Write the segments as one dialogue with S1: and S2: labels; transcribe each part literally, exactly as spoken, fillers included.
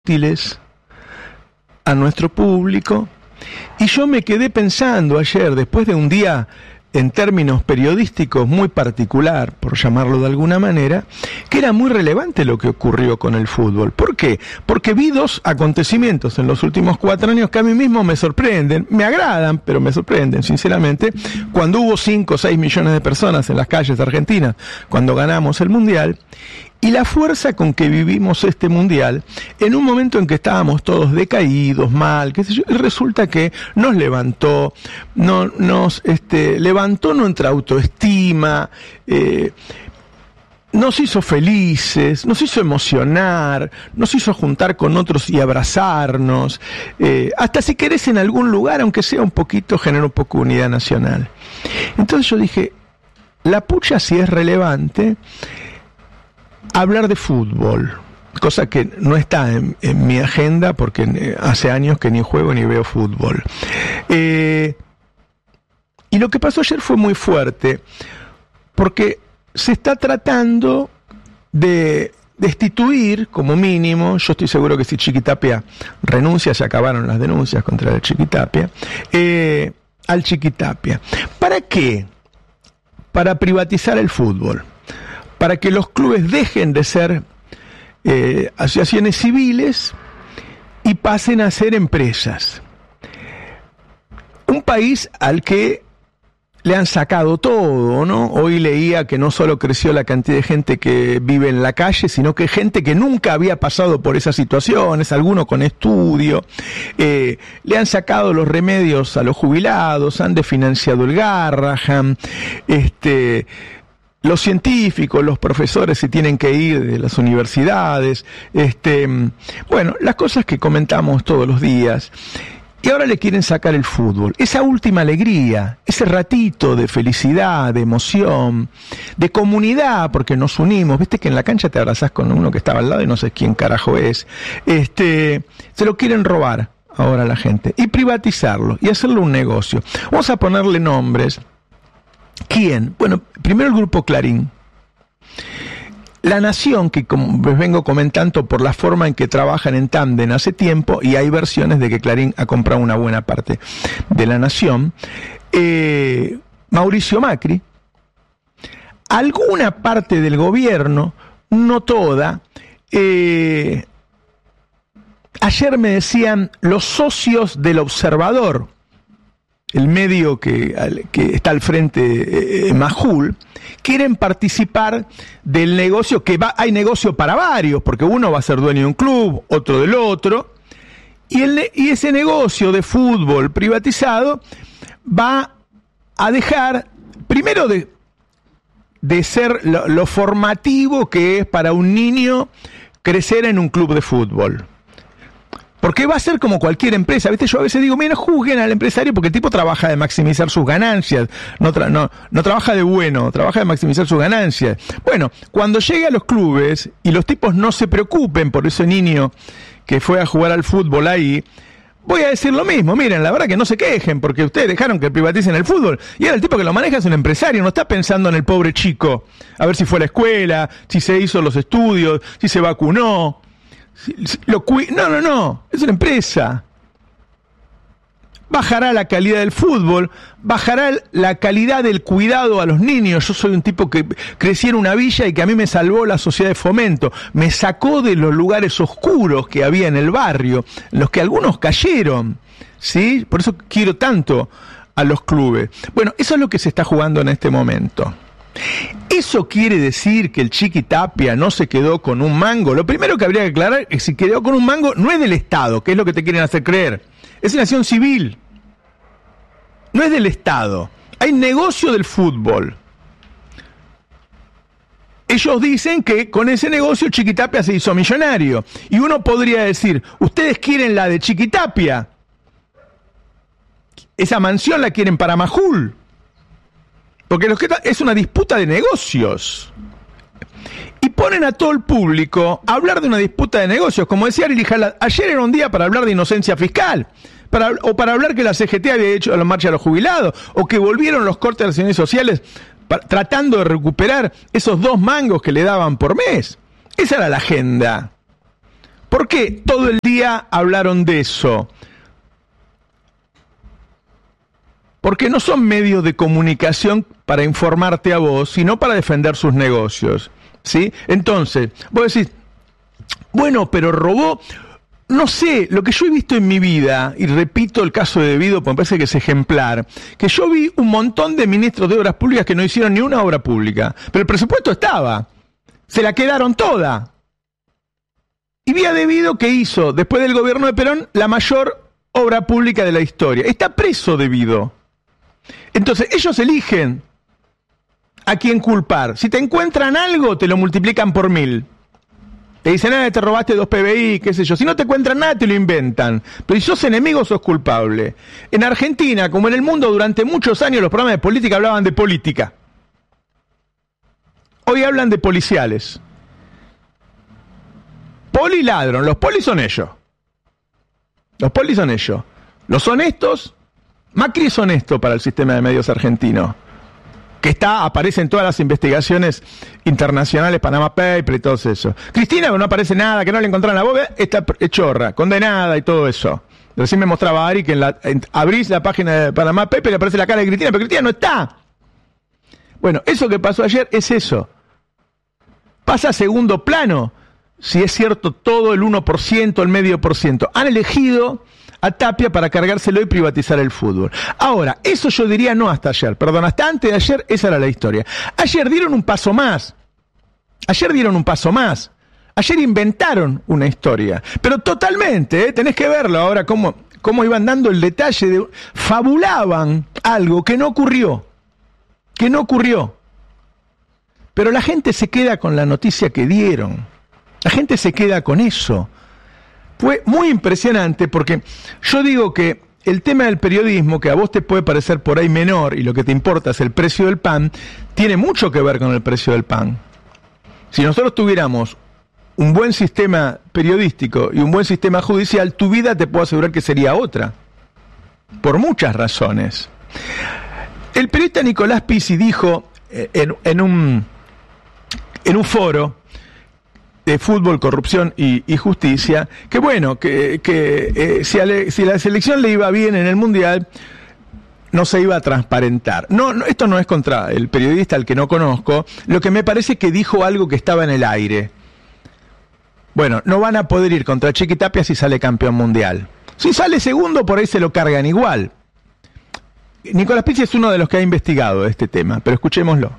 S1: útiles a nuestro público. Y yo me quedé pensando ayer, después de un día en términos periodísticos muy particular, por llamarlo de alguna manera, que era muy relevante lo que ocurrió con el fútbol. ¿Por qué? Porque vi dos acontecimientos en los últimos cuatro años que a mí mismo me sorprenden, me agradan, pero me sorprenden, sinceramente. Cuando hubo cinco o seis millones de personas en las calles argentinas, cuando ganamos el Mundial, y la fuerza con que vivimos este Mundial, en un momento en que estábamos todos decaídos, mal, qué sé yo, y resulta que nos levantó, no, nos este, levantó nuestra autoestima, eh, nos hizo felices, nos hizo emocionar, nos hizo juntar con otros y abrazarnos, eh, hasta si querés en algún lugar, aunque sea un poquito, generó un poco unidad nacional. Entonces yo dije, la pucha si es relevante hablar de fútbol, cosa que no está en, en mi agenda porque hace años que ni juego ni veo fútbol. Eh, y lo que pasó ayer fue muy fuerte, porque se está tratando de destituir, como mínimo, yo estoy seguro que si Chiquitapia renuncia, se acabaron las denuncias contra el Chiquitapia, eh, al Chiquitapia. ¿Para qué? Para privatizar el fútbol. Para que los clubes dejen de ser eh, asociaciones civiles y pasen a ser empresas. Un país al que le han sacado todo, ¿no? Hoy leía que no solo creció la cantidad de gente que vive en la calle, sino que gente que nunca había pasado por esas situaciones, alguno con estudio, eh, le han sacado los remedios a los jubilados, han desfinanciado el Garrahan, este... los científicos, los profesores se tienen que ir de las universidades, este, bueno, las cosas que comentamos todos los días. Y ahora le quieren sacar el fútbol. Esa última alegría, ese ratito de felicidad, de emoción, de comunidad, porque nos unimos. Viste que en la cancha te abrazás con uno que estaba al lado y no sé quién carajo es. Este, se lo quieren robar ahora a la gente. Y privatizarlo, y hacerlo un negocio. Vamos a ponerle nombres. ¿Quién? Bueno, primero el Grupo Clarín. La Nación, que como les vengo comentando por la forma en que trabajan en tándem hace tiempo, y hay versiones de que Clarín ha comprado una buena parte de La Nación, eh, Mauricio Macri, alguna parte del gobierno, no toda, eh, ayer me decían los socios del Observador, el medio que, que está al frente, eh, Majul, quieren participar del negocio, que va, hay negocio para varios, porque uno va a ser dueño de un club, otro del otro, y, el, y ese negocio de fútbol privatizado va a dejar, primero de, de ser lo, lo formativo que es para un niño crecer en un club de fútbol. Porque va a ser como cualquier empresa, ¿viste? Yo a veces digo, mira, juzguen al empresario porque el tipo trabaja de maximizar sus ganancias, no, tra- no, no trabaja de bueno, trabaja de maximizar sus ganancias. Bueno, cuando llegue a los clubes y los tipos no se preocupen por ese niño que fue a jugar al fútbol ahí, voy a decir lo mismo, miren, la verdad que no se quejen porque ustedes dejaron que privaticen el fútbol y ahora el tipo que lo maneja es un empresario, no está pensando en el pobre chico, a ver si fue a la escuela, si se hizo los estudios, si se vacunó. Lo cu- no, no, no, es una empresa. Bajará la calidad del fútbol, bajará la calidad del cuidado a los niños. Yo soy un tipo que crecí en una villa y que a mí me salvó la sociedad de fomento, me sacó de los lugares oscuros que había en el barrio, en los que algunos cayeron, ¿sí? Por eso quiero tanto a los clubes. Bueno, eso es lo que se está jugando en este momento. ¿Eso quiere decir que el Chiquitapia no se quedó con un mango? Lo primero que habría que aclarar es que si quedó con un mango no es del Estado, que es lo que te quieren hacer creer. Es una acción civil. No es del Estado. Hay negocio del fútbol. Ellos dicen que con ese negocio Chiquitapia se hizo millonario. Y uno podría decir, ¿ustedes quieren la de Chiquitapia? Esa mansión la quieren para Majul. Porque los que es una disputa de negocios. Y ponen a todo el público a hablar de una disputa de negocios. Como decía Ari Lijala, ayer era un día para hablar de inocencia fiscal. Para, o para hablar que la C G T había hecho la marcha a los jubilados. O que volvieron los cortes de las acciones sociales para, tratando de recuperar esos dos mangos que le daban por mes. Esa era la agenda. ¿Por qué todo el día hablaron de eso? Porque no son medios de comunicación para informarte a vos, sino para defender sus negocios, ¿sí? Entonces, vos decís, bueno, pero robó... No sé, lo que yo he visto en mi vida, y repito el caso de De Vido, porque me parece que es ejemplar, que yo vi un montón de ministros de obras públicas que no hicieron ni una obra pública, pero el presupuesto estaba, se la quedaron toda. Y vi a De Vido que hizo, después del gobierno de Perón, la mayor obra pública de la historia. Está preso De Vido. Entonces, ellos eligen a quién culpar. Si te encuentran algo, te lo multiplican por mil. Te dicen, ah, te robaste dos P B I, qué sé yo. Si no te encuentran nada, te lo inventan. Pero si sos enemigo, sos culpable. En Argentina, como en el mundo, durante muchos años los programas de política hablaban de política. Hoy hablan de policiales. Poli ladrón. Los polis son ellos. Los polis son ellos. Los honestos, Macri es honesto para el sistema de medios argentino. Que está, aparece en todas las investigaciones internacionales, Panama Papers y todo eso. Cristina, no aparece nada, que no le encontraron la bóveda, está chorra, condenada y todo eso. Recién me mostraba Ari que en la, en, abrís la página de Panama Papers y le aparece la cara de Cristina, pero Cristina no está. Bueno, eso que pasó ayer es eso. Pasa a segundo plano, si es cierto todo el uno por ciento, el medio por ciento. Han elegido a Tapia para cargárselo y privatizar el fútbol. Ahora, eso yo diría no hasta ayer, perdón, hasta antes de ayer, esa era la historia. Ayer dieron un paso más. Ayer dieron un paso más. Ayer inventaron una historia. Pero totalmente, ¿eh? Tenés que verlo ahora, cómo, cómo iban dando el detalle, de, fabulaban algo que no ocurrió. Que no ocurrió. Pero la gente se queda con la noticia que dieron. La gente se queda con eso. Fue muy impresionante porque yo digo que el tema del periodismo, que a vos te puede parecer por ahí menor y lo que te importa es el precio del pan, tiene mucho que ver con el precio del pan. Si nosotros tuviéramos un buen sistema periodístico y un buen sistema judicial, tu vida te puedo asegurar que sería otra. Por muchas razones. El periodista Nicolás Pizzi dijo en, en, un, en un foro de fútbol, corrupción y, y justicia, que bueno, que, que eh, si, a le, si la selección le iba bien en el Mundial, no se iba a transparentar. No, no, esto no es contra el periodista al que no conozco, lo que me parece que dijo algo que estaba en el aire. Bueno, no van a poder ir contra Chiquitapia si sale campeón mundial. Si sale segundo, por ahí se lo cargan igual. Nicolás Pizzi es uno de los que ha investigado este tema, pero escuchémoslo.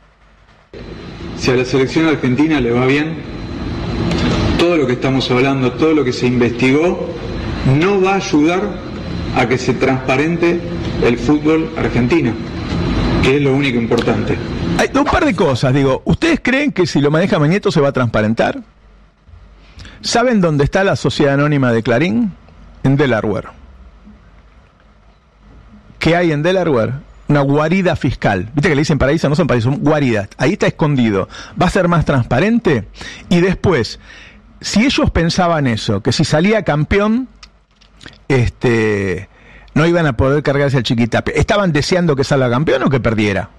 S2: Si a la selección argentina le va bien, todo lo que estamos hablando, todo lo que se investigó, no va a ayudar a que se transparente el fútbol argentino, que es lo único importante.
S1: Hay un par de cosas, digo, ¿ustedes creen que si lo maneja Mañeto se va a transparentar? ¿Saben dónde está la sociedad anónima de Clarín? En Delaware. ¿Qué hay en Delaware? Una guarida fiscal. ¿Viste que le dicen paraíso? No son paraísos, son guaridas. Ahí está escondido. ¿Va a ser más transparente? Y después, si ellos pensaban eso, que si salía campeón, este, no iban a poder cargarse al Chiquitapia, ¿estaban deseando que salga campeón o que perdiera?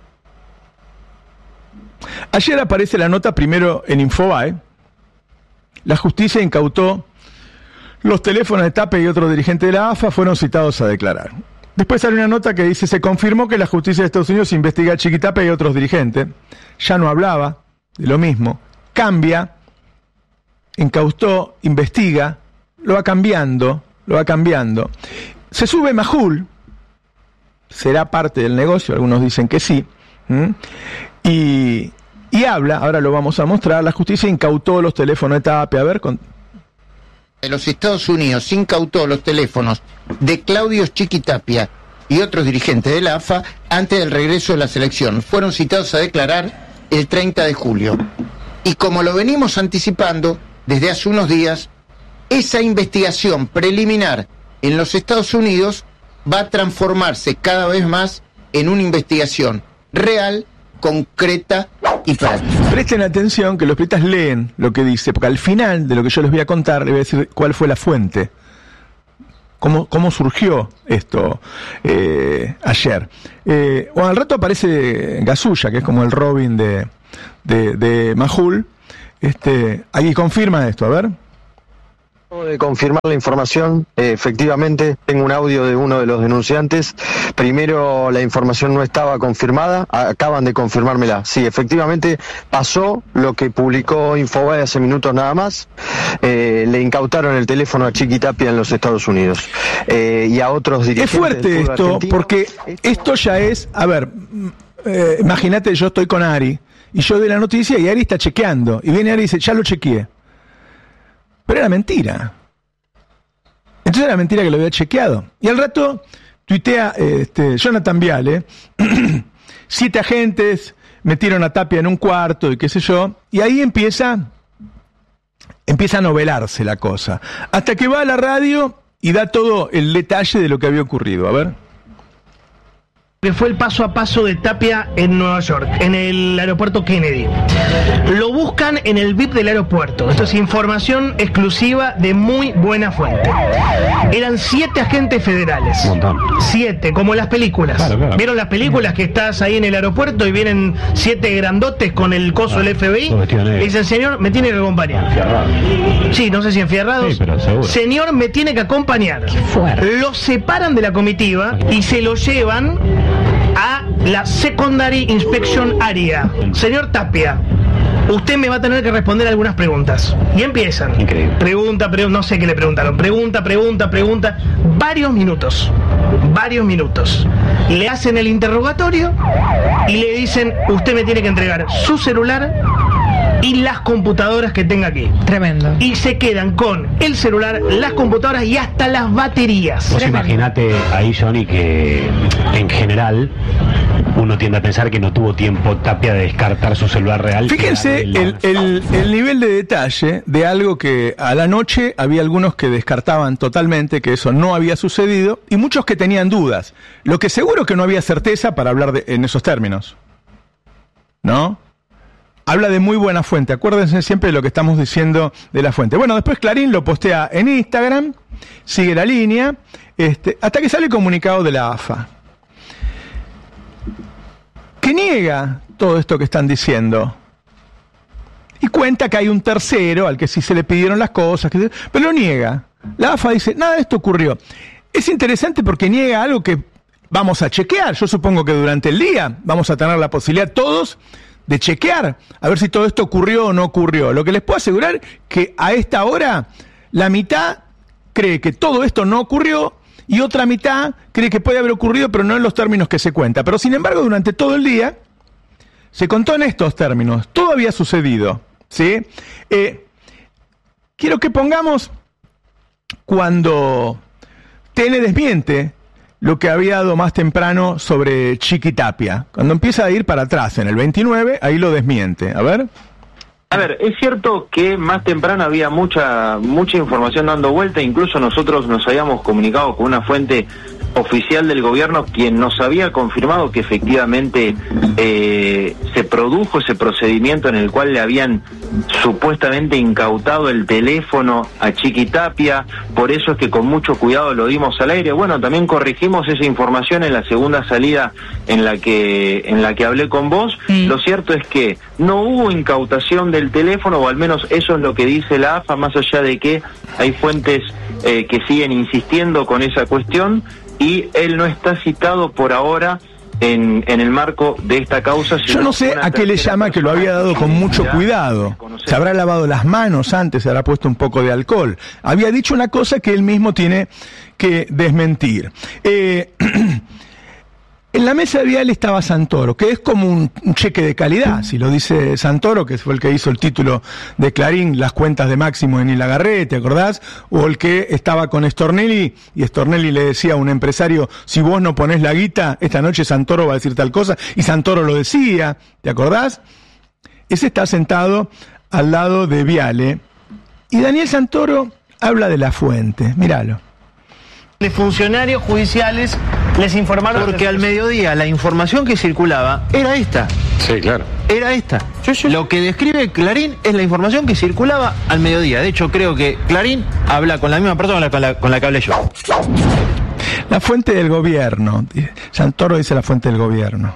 S1: Ayer aparece la nota primero en Infobae. La justicia incautó los teléfonos de Tapia y otros dirigentes de la A F A fueron citados a declarar. Después sale una nota que dice, se confirmó que la justicia de Estados Unidos investiga a Chiquitapia y otros dirigentes. Ya no hablaba de lo mismo. Cambia, incautó, investiga, lo va cambiando, lo va cambiando. Se sube Majul, será parte del negocio, algunos dicen que sí, ¿Mm? y, y habla, ahora lo vamos a mostrar, la justicia incautó los teléfonos de Tapia, a ver, con...
S3: de los Estados Unidos incautó los teléfonos de Claudio Chiquitapia y otros dirigentes de la A F A antes del regreso de la selección. Fueron citados a declarar el treinta de julio. Y como lo venimos anticipando desde hace unos días, esa investigación preliminar en los Estados Unidos va a transformarse cada vez más en una investigación real, concreta y práctica.
S1: Presten atención que los periodistas leen lo que dice, porque al final de lo que yo les voy a contar, les voy a decir cuál fue la fuente, cómo, cómo surgió esto eh, ayer. Eh, bueno, al rato aparece Gasulla, que es como el Robin de, de, de Majul, este, ahí confirma esto, a ver.
S4: De confirmar la información, eh, efectivamente tengo un audio de uno de los denunciantes. Primero la información no estaba confirmada, acaban de confirmármela. Sí, efectivamente pasó lo que publicó Infobae hace minutos nada más. Eh, le incautaron el teléfono a Chiqui Tapia en los Estados Unidos eh, y a otros dirigentes.
S1: Es fuerte esto, argentino. Porque esto ya es, a ver, eh, imagínate, yo estoy con Ari y yo doy la noticia y Ari está chequeando y viene Ari y dice, ya lo chequeé. Pero era mentira. Entonces era mentira que lo había chequeado. Y al rato tuitea este, Jonathan Viale, siete agentes metieron a Tapia en un cuarto y qué sé yo, y ahí empieza, empieza a novelarse la cosa. Hasta que va a la radio y da todo el detalle de lo que había ocurrido. A ver.
S5: Que fue el paso a paso de Tapia en Nueva York, en el aeropuerto Kennedy. Lo buscan en el V I P del aeropuerto. Esto es información exclusiva de muy buena fuente. Eran siete agentes federales.
S6: Un montón.
S5: Siete, como las películas.
S6: Claro, claro.
S5: ¿Vieron las películas que estás ahí en el aeropuerto y vienen siete grandotes con el coso
S6: Ah,
S5: del F B I?
S6: todos vestidos de negro.
S5: Le dicen, señor, me tiene que acompañar.
S6: Enfierrado.
S5: Sí, no sé si enfierrados.
S6: Sí, pero seguro.
S5: Señor, me tiene que acompañar.
S7: fuerte.
S5: Lo separan de la comitiva y se lo llevan a la Secondary Inspection Area. Señor Tapia, usted me va a tener que responder algunas preguntas. Y empiezan.
S6: Increíble.
S5: Pregunta, pregunta, no sé qué le preguntaron. Pregunta, pregunta, pregunta. Varios minutos. Varios minutos. Le hacen el interrogatorio y le dicen, usted me tiene que entregar su celular y las computadoras que tenga aquí.
S7: Tremendo.
S5: Y se quedan con el celular, las computadoras y hasta las baterías.
S6: Vos imaginate ahí, Johnny, que en general uno tiende a pensar que no tuvo tiempo Tapia de descartar su celular real.
S1: Fíjense el, el, el nivel de detalle de algo que a la noche había algunos que descartaban totalmente que eso no había sucedido y muchos que tenían dudas. Lo que seguro que no había certeza para hablar de, en esos términos. ¿No? Habla de muy buena fuente. Acuérdense siempre de lo que estamos diciendo de la fuente. Bueno, después Clarín lo postea en Instagram, sigue la línea, este, hasta que sale el comunicado de la A F A, que niega todo esto que están diciendo. Y cuenta que hay un tercero al que sí se le pidieron las cosas, que, pero lo niega. La A F A dice, nada de esto ocurrió. Es interesante porque niega algo que vamos a chequear. Yo supongo que durante el día vamos a tener la posibilidad todos de chequear, a ver si todo esto ocurrió o no ocurrió. Lo que les puedo asegurar que a esta hora la mitad cree que todo esto no ocurrió y otra mitad cree que puede haber ocurrido, pero no en los términos que se cuenta. Pero sin embargo, durante todo el día se contó en estos términos. Todo había sucedido, ¿sí? Eh, quiero que pongamos cuando T N desmiente lo que había dado más temprano sobre Chiqui Tapia. Cuando empieza a ir para atrás, en el veintinueve, ahí lo desmiente. A ver.
S8: A ver, es cierto que más temprano había mucha mucha información dando vuelta, incluso nosotros nos habíamos comunicado con una fuente oficial del gobierno quien nos había confirmado que efectivamente eh, se produjo ese procedimiento en el cual le habían supuestamente incautado el teléfono a Chiqui Tapia. Por eso es que con mucho cuidado lo dimos al aire. Bueno, también corregimos esa información en la segunda salida en la que en la que hablé con vos. Sí. Lo cierto es que no hubo incautación del teléfono, o al menos eso es lo que dice la A F A, más allá de que hay fuentes eh, que siguen insistiendo con esa cuestión, y él no está citado por ahora en, en el marco de esta causa.
S1: Yo no sé a qué le llama que lo había dado con mucho cuidado. Se habrá lavado las manos antes, se habrá puesto un poco de alcohol. Había dicho una cosa que él mismo tiene que desmentir. Eh, en la mesa de Viale estaba Santoro, que es como un, un cheque de calidad. Si lo dice Santoro, que fue el que hizo el título de Clarín, las cuentas de Máximo en Ilagarré, ¿te acordás? O el que estaba con Stornelli, y Stornelli le decía a un empresario, si vos no ponés la guita, esta noche Santoro va a decir tal cosa, y Santoro lo decía, ¿te acordás? Ese está sentado al lado de Viale, y Daniel Santoro habla de la fuente, míralo.
S5: De funcionarios judiciales les informaron...
S9: Porque al mediodía la información que circulaba era esta.
S6: Sí, claro.
S9: Era esta. Yo, yo, Lo que describe Clarín es la información que circulaba al mediodía. De hecho, creo que Clarín habla con la misma persona con la, con la que hablé yo.
S1: La fuente del gobierno. Santoro dice la fuente del gobierno.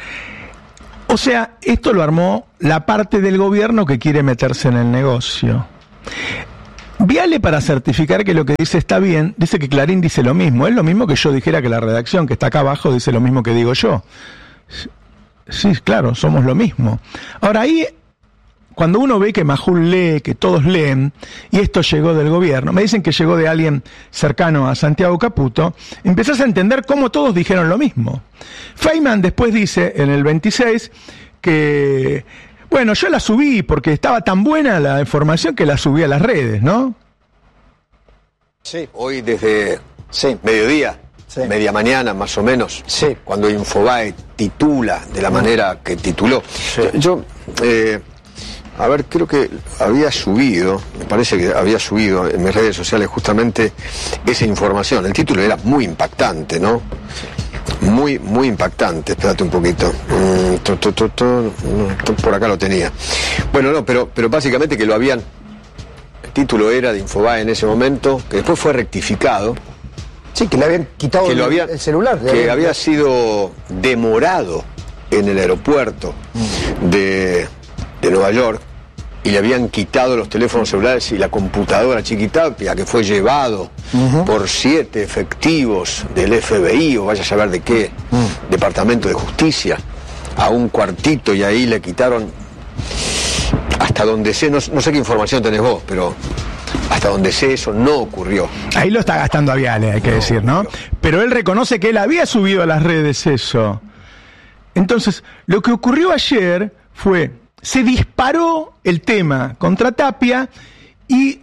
S1: O sea, esto lo armó la parte del gobierno que quiere meterse en el negocio. Viale, para certificar que lo que dice está bien, dice que Clarín dice lo mismo. Es lo mismo que yo dijera que la redacción que está acá abajo dice lo mismo que digo yo. Sí, claro, somos lo mismo. Ahora ahí, cuando uno ve que Majul lee, que todos leen, y esto llegó del gobierno, me dicen que llegó de alguien cercano a Santiago Caputo, empezás a entender cómo todos dijeron lo mismo. Feynman después dice, en el veintiséis, que, bueno, yo la subí porque estaba tan buena la información que la subí a las redes, ¿no?
S7: Sí, hoy desde sí. mediodía, sí. media mañana más o menos, sí. cuando Infobae titula de la manera que tituló. Sí. Yo... yo eh, A ver, creo que había subido, me parece que había subido en mis redes sociales justamente esa información. El título era muy impactante, ¿no? Muy, muy impactante. Espérate un poquito. Mm, to, to, to, to, to, por acá lo tenía. Bueno, no, pero, pero básicamente que lo habían... El título era de Infobae en ese momento, que después fue rectificado.
S10: Sí, que le habían quitado
S7: que
S10: el,
S7: lo había,
S10: el celular.
S7: Que habían... había sido demorado en el aeropuerto mm. de... de Nueva York, y le habían quitado los teléfonos celulares y la computadora Chiquitapia, que fue llevado uh-huh. por siete efectivos del F B I, o vaya a saber de qué, uh-huh. Departamento de Justicia, a un cuartito, y ahí le quitaron, hasta donde sé, no, no sé qué información tenés vos, pero hasta donde sé eso no ocurrió.
S1: Ahí lo está gastando a Viale, hay que no, decir, ¿no? no? Pero él reconoce que él había subido a las redes eso. Entonces, lo que ocurrió ayer fue... se disparó el tema contra Tapia y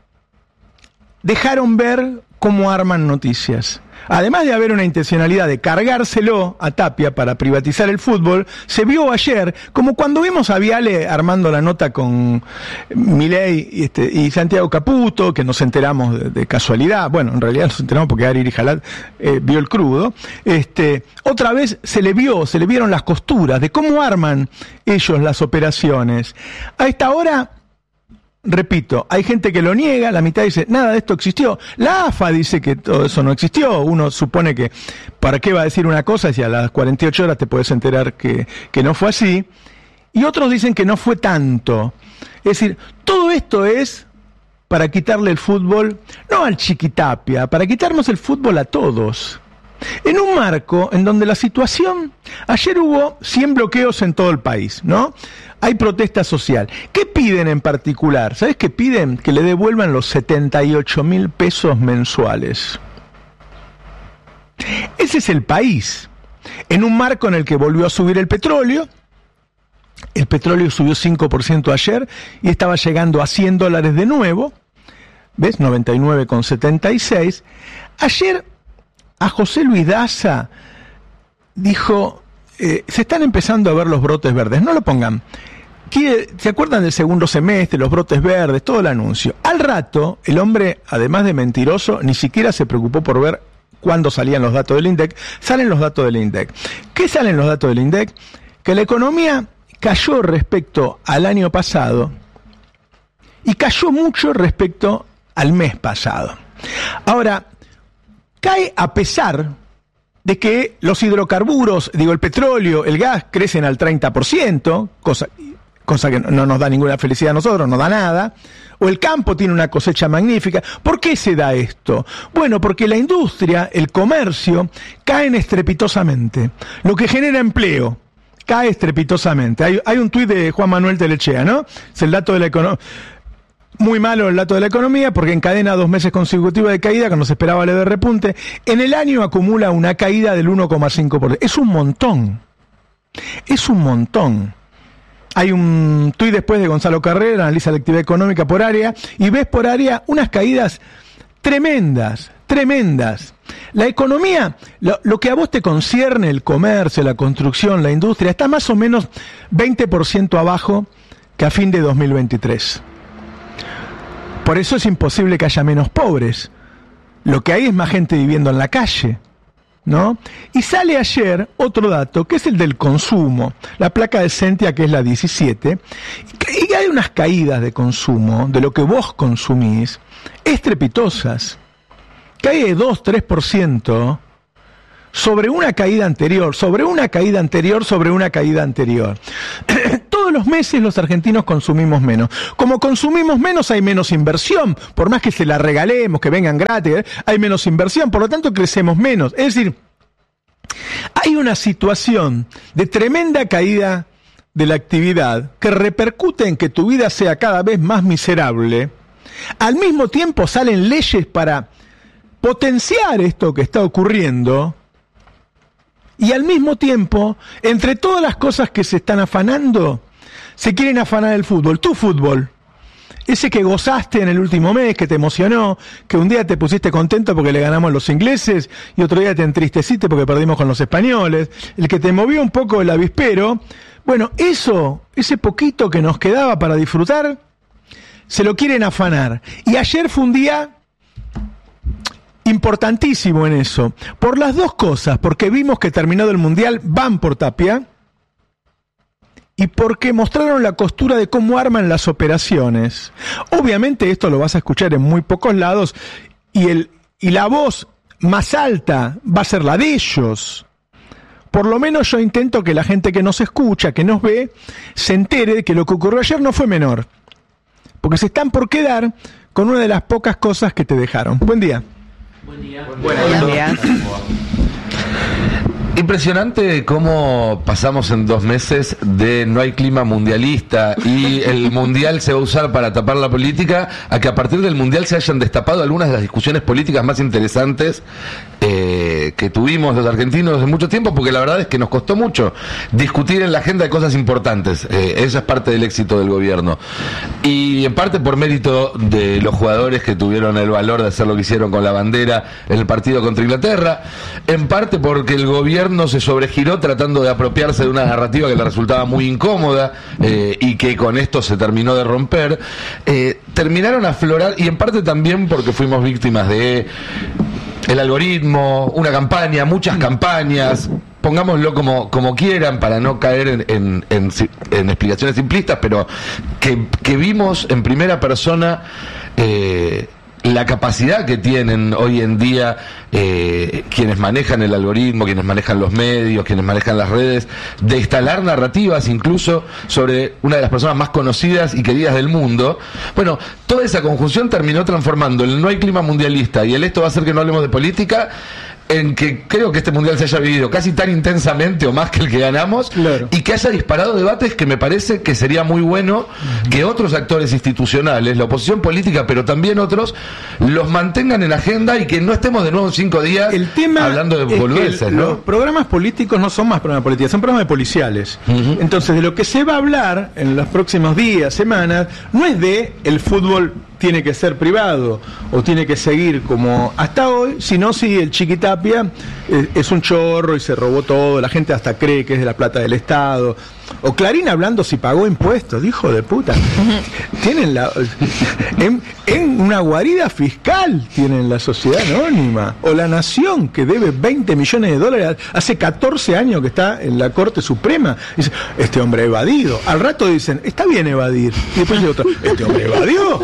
S1: dejaron ver cómo arman noticias. Además de haber una intencionalidad de cargárselo a Tapia para privatizar el fútbol, se vio ayer, como cuando vimos a Viale armando la nota con Milei y, este, y Santiago Caputo, que nos enteramos de, de casualidad, bueno, en realidad nos enteramos porque Ari Irijalat eh, vio el crudo, este, otra vez se le vio, se le vieron las costuras de cómo arman ellos las operaciones. A esta hora... Repito, hay gente que lo niega, la mitad dice, nada de esto existió. La A F A dice que todo eso no existió. Uno supone que, ¿para qué va a decir una cosa si a las cuarenta y ocho horas te puedes enterar que, que no fue así? Y otros dicen que no fue tanto. Es decir, todo esto es para quitarle el fútbol, no al Chiquitapia, para quitarnos el fútbol a todos. En un marco en donde la situación... Ayer hubo cien bloqueos en todo el país, ¿no? Hay protesta social. ¿Qué piden en particular? ¿Sabes qué piden? Que le devuelvan los setenta y ocho mil pesos mensuales. Ese es el país. En un marco en el que volvió a subir el petróleo. El petróleo subió cinco por ciento ayer y estaba llegando a cien dólares de nuevo. ¿Ves? noventa y nueve con setenta y seis. Ayer... A José Luis Daza dijo, eh, se están empezando a ver los brotes verdes, no lo pongan. ¿Quiere, ¿Se acuerdan del segundo semestre, los brotes verdes, todo el anuncio? Al rato, el hombre, además de mentiroso, ni siquiera se preocupó por ver cuándo salían los datos del INDEC. Salen los datos del INDEC. ¿Qué salen los datos del INDEC? Que la economía cayó respecto al año pasado y cayó mucho respecto al mes pasado. Ahora, cae a pesar de que los hidrocarburos, digo el petróleo, el gas, crecen al treinta por ciento, cosa, cosa que no nos da ninguna felicidad a nosotros, no da nada, o el campo tiene una cosecha magnífica. ¿Por qué se da esto? Bueno, porque la industria, el comercio, caen estrepitosamente, lo que genera empleo. Cae estrepitosamente. Hay, hay un tuit de Juan Manuel Telechea, ¿no? Es el dato de la economía. Muy malo el dato de la economía porque encadena dos meses consecutivos de caída cuando se esperaba leve repunte. En el año acumula una caída del uno coma cinco por ciento. Es un montón. Es un montón. Hay un tuit después de Gonzalo Carrera, analiza la actividad económica por área, y ves por área unas caídas tremendas, tremendas. La economía, lo, lo que a vos te concierne, el comercio, la construcción, la industria, está más o menos veinte por ciento abajo que a fin de dos mil veintitrés. Por eso es imposible que haya menos pobres. Lo que hay es más gente viviendo en la calle, ¿no? Y sale ayer otro dato, que es el del consumo. La placa de Sentia, que es la diecisiete. Y hay unas caídas de consumo, de lo que vos consumís, estrepitosas. Cae de dos a tres por ciento sobre una caída anterior, sobre una caída anterior, sobre una caída anterior. Todo todos los meses los argentinos consumimos menos. Como consumimos menos, hay menos inversión. Por más que se la regalemos, que vengan gratis, ¿eh? Hay menos inversión, por lo tanto crecemos menos. Es decir, hay una situación de tremenda caída de la actividad que repercute en que tu vida sea cada vez más miserable. Al mismo tiempo salen leyes para potenciar esto que está ocurriendo. Y al mismo tiempo, entre todas las cosas que se están afanando, se quieren afanar el fútbol. Tu fútbol. Ese que gozaste en el último mes, que te emocionó, que un día te pusiste contento porque le ganamos a los ingleses y otro día te entristeciste porque perdimos con los españoles. El que te movió un poco el avispero. Bueno, eso, ese poquito que nos quedaba para disfrutar, se lo quieren afanar. Y ayer fue un día importantísimo en eso, por las dos cosas, porque vimos que terminado el Mundial van por Tapia y porque mostraron la costura de cómo arman las operaciones. Obviamente esto lo vas a escuchar en muy pocos lados y, el, y la voz más alta va a ser la de ellos. Por lo menos yo intento que la gente que nos escucha, que nos ve, se entere de que lo que ocurrió ayer no fue menor, porque se están por quedar con una de las pocas cosas que te dejaron. Buen día.
S11: Buen día. Buenos días. Impresionante cómo pasamos en dos meses de no hay clima mundialista y el mundial se va a usar para tapar la política, a que a partir del mundial se hayan destapado algunas de las discusiones políticas más interesantes eh, que tuvimos los argentinos en mucho tiempo, porque la verdad es que nos costó mucho discutir en la agenda de cosas importantes. Eh, eso es parte del éxito del gobierno. Y en parte por mérito de los jugadores que tuvieron el valor de hacer lo que hicieron con la bandera en el partido contra Inglaterra, en parte porque el gobierno se sobregiró tratando de apropiarse de una narrativa que le resultaba muy incómoda eh, y que con esto se terminó de romper. Eh, terminaron a aflorar, y en parte también porque fuimos víctimas de el algoritmo, una campaña, muchas campañas, pongámoslo como, como quieran para no caer en, en, en, en explicaciones simplistas, pero que, que vimos en primera persona eh, la capacidad que tienen hoy en día eh, quienes manejan el algoritmo, quienes manejan los medios, quienes manejan las redes, de instalar narrativas incluso sobre una de las personas más conocidas y queridas del mundo. Bueno, toda esa conjunción terminó transformando el no hay clima mundialista y el esto va a hacer que no hablemos de política en que creo que este mundial se haya vivido casi tan intensamente o más que el que ganamos, claro, y que haya disparado debates que me parece que sería muy bueno uh-huh. que otros actores institucionales, la oposición política, pero también otros, los mantengan en agenda y que no estemos de nuevo en cinco días el tema hablando de boludeces, ¿no? Los programas políticos no son más programas políticos, son programas policiales. Uh-huh. Entonces, de lo que se va a hablar en los próximos días, semanas, no es de el fútbol tiene que ser privado o tiene que seguir como hasta hoy, sino si el Chiquitapia eh, es un chorro y se robó todo, la gente hasta cree que es de la plata del Estado. O Clarín hablando si pagó impuestos, hijo de puta. Tienen la en, en una guarida fiscal tienen la sociedad anónima. O La Nación, que debe veinte millones de dólares, hace catorce años que está en la Corte Suprema. Dice, este hombre evadido. Al rato dicen, está bien evadir. Y después dice otro, este hombre evadió.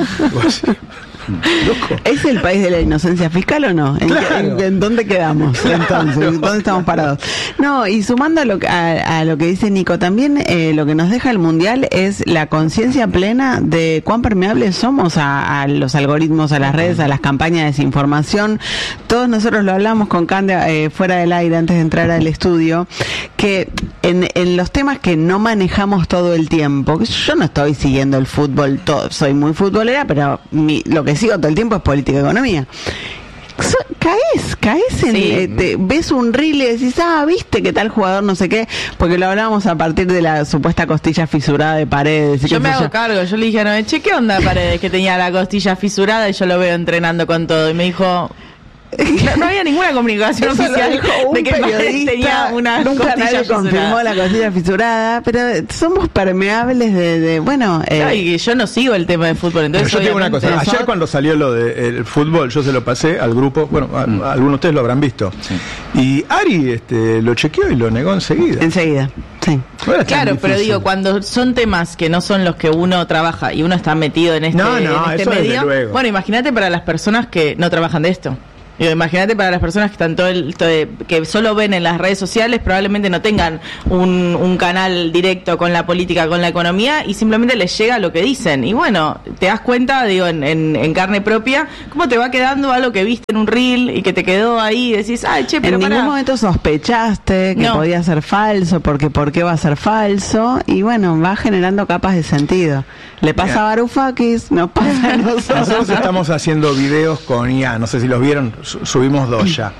S12: Loco. ¿Es el país de la inocencia fiscal o no? ¿En, claro. en, en dónde quedamos claro. entonces? ¿Dónde estamos parados? No, y sumando a lo, a, a lo que dice Nico, también eh, lo que nos deja el Mundial es la conciencia plena de cuán permeables somos a, a los algoritmos, a las redes, a las campañas de desinformación. Todos nosotros lo hablamos con Cande eh, fuera del aire antes de entrar al estudio, que en, en los temas que no manejamos todo el tiempo, yo no estoy siguiendo el fútbol, todo, soy muy futbolera, pero mi, lo que sigo todo el tiempo es política y economía. So, caes, caes en, sí. eh, te, ves un reel y decís, ah, viste que tal jugador no sé qué, porque lo hablábamos a partir de la supuesta costilla fisurada de Paredes.
S13: Yo me hago yo. cargo, yo le dije a Noé, che, ¿qué onda Paredes que tenía la costilla fisurada y yo lo veo entrenando con todo? Y me dijo... No, no había ninguna comunicación
S12: Eso
S13: oficial de que Paredes tenía una
S12: nunca nadie fisurada. Confirmó la costilla fisurada, pero somos permeables de, de bueno eh.
S13: no, y yo no sigo el tema de fútbol, entonces
S1: yo digo una cosa, ayer eso... cuando salió lo del fútbol yo se lo pasé al grupo, bueno, a, mm. a algunos de ustedes lo habrán visto, sí. y Ari este, lo chequeó y lo negó enseguida
S12: enseguida sí.
S13: Claro, pero digo, cuando son temas que no son los que uno trabaja y uno está metido en este,
S1: no, no,
S13: en este
S1: eso
S13: medio,
S1: luego.
S13: Bueno, imagínate para las personas que no trabajan de esto. Digo, imagínate para las personas que están todo el, todo el- que solo ven en las redes sociales, probablemente no tengan un, un canal directo con la política, con la economía, y simplemente les llega lo que dicen. Y bueno, te das cuenta, digo, en, en, en carne propia, cómo te va quedando algo que viste en un reel y que te quedó ahí y decís, ay, che, pero
S12: en
S13: pará.
S12: ningún momento sospechaste que
S13: No.
S12: podía ser falso, porque ¿por qué va a ser falso? Y bueno, va generando capas de sentido. Le pasa
S1: Mira.
S12: a Varoufakis, nos pasa a nosotros.
S1: Nosotros estamos haciendo videos con I A, no sé si los vieron, su- subimos dos ya.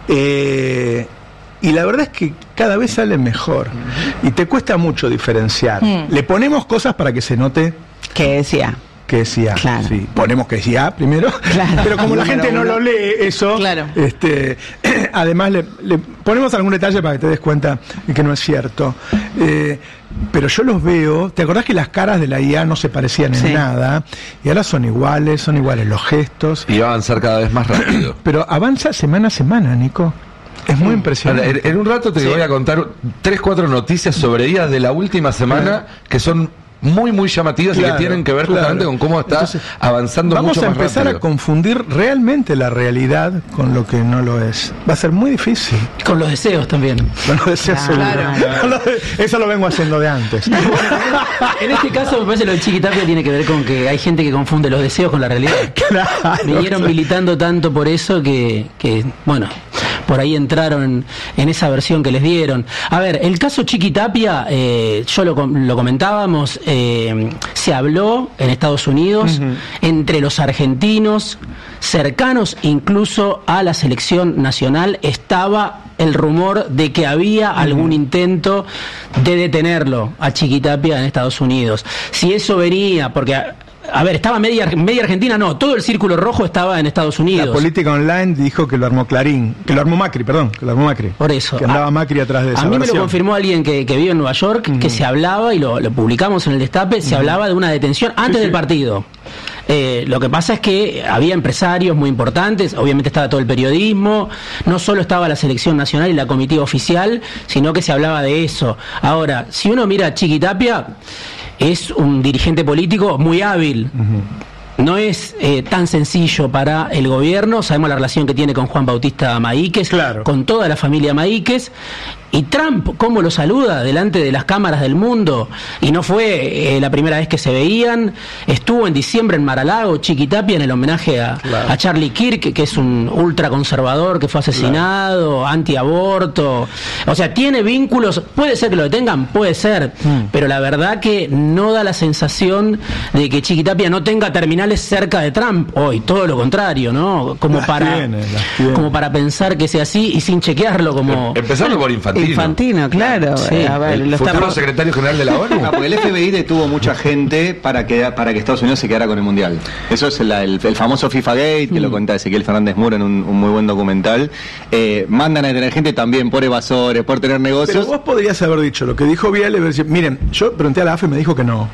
S1: Eh, y la verdad es que cada vez sale mejor. Y te cuesta mucho diferenciar.
S12: Mm.
S1: Le ponemos cosas para que se note
S12: que es I A.
S1: Que es I A.
S12: Claro.
S1: Sí, ponemos que es I A primero.
S12: Claro.
S1: Pero como la
S12: Número
S1: gente no
S12: uno.
S1: lo lee eso,
S13: Claro.
S1: este, además le, le ponemos algún detalle para que te des cuenta de que no es cierto. Eh, pero yo los veo, ¿te acordás que las caras de la I A no se parecían en
S12: Sí.
S1: nada? Y ahora son iguales, son iguales los gestos.
S11: Y va a avanzar cada vez más rápido.
S1: Pero avanza semana a semana, Nico. Es muy impresionante.
S11: En, en un rato te
S1: Sí.
S11: voy a contar tres, cuatro noticias sobre I A de la última semana que son muy, muy llamativas y
S1: Claro,
S11: que tienen que ver
S1: claro.
S11: justamente con cómo está
S1: Entonces,
S11: avanzando
S1: Vamos
S11: mucho
S1: a
S11: más
S1: empezar
S11: rápido.
S1: a confundir realmente la realidad con lo que no lo es. Va a ser muy difícil.
S14: Con los deseos también.
S1: Con los deseos
S14: Claro.
S1: seguro. Con los de- Eso lo vengo haciendo de antes.
S14: En este caso me parece lo de Chiquitapia tiene que ver con que hay gente que confunde los deseos con la realidad.
S1: Claro.
S14: Vinieron militando tanto por eso que, que, bueno, por ahí entraron en, en esa versión que les dieron. A ver, el caso Chiquitapia, eh, yo lo, com- lo comentábamos, eh, se habló en Estados Unidos entre los argentinos, cercanos incluso a la selección nacional, estaba el rumor de que había algún intento de detenerlo a Chiquitapia en Estados Unidos. Si eso venía, porque... A, a ver, estaba media, media Argentina, no, todo el círculo rojo estaba en Estados
S1: La
S14: Unidos.
S1: política online dijo que lo armó Clarín, que lo armó Macri, perdón, que lo armó Macri.
S14: Por eso.
S1: Que andaba
S14: A-
S1: Macri atrás de esa
S14: A mí me lo
S1: versión.
S14: confirmó alguien que, que vive en Nueva York, que se hablaba, y lo, lo publicamos en el Destape, se hablaba de una detención antes
S1: Sí,
S14: del
S1: sí.
S14: partido. Eh, lo que pasa es que había empresarios muy importantes, obviamente estaba todo el periodismo, no solo estaba la selección nacional y la comitiva oficial, sino que se hablaba de eso. Ahora, si uno mira a Chiquitapia, es un dirigente político muy hábil. No es eh, tan sencillo para el gobierno. Sabemos la relación que tiene con Juan Bautista Maíquez, con toda la familia Maíquez. Y Trump, cómo lo saluda delante de las cámaras del mundo. Y no fue eh, la primera vez que se veían. Estuvo en diciembre en Mar-a-Lago, Chiquitapia, en el homenaje a,
S15: Claro.
S14: a Charlie Kirk, que es un ultraconservador que fue asesinado, antiaborto. O sea, tiene vínculos. Puede ser que lo detengan, puede ser. Pero la verdad que no da la sensación de que Chiquitapia no tenga terminales cerca de Trump hoy. Todo lo contrario, ¿no? Como
S1: Las
S14: para
S1: tiene, las tiene.
S14: como para pensar que sea así y sin chequearlo como...
S11: Empezando por Infantino.
S12: Infantino, claro.
S14: Sí.
S12: Eh, a ver,
S11: El
S12: lo
S11: futuro
S12: estamos-
S11: secretario general de la ONU.
S16: Ah, porque el F B I detuvo mucha gente para que para que Estados Unidos se quedara con el Mundial. Eso es la- el, el famoso FIFA Gate, que lo cuenta Ezequiel Fernández Muro en un, un muy buen documental. Eh, mandan a detener gente también por evasores, por tener
S1: Pero
S16: negocios.
S1: vos podrías haber dicho lo que dijo Viale, decir, miren, yo pregunté a la A F y me dijo que no.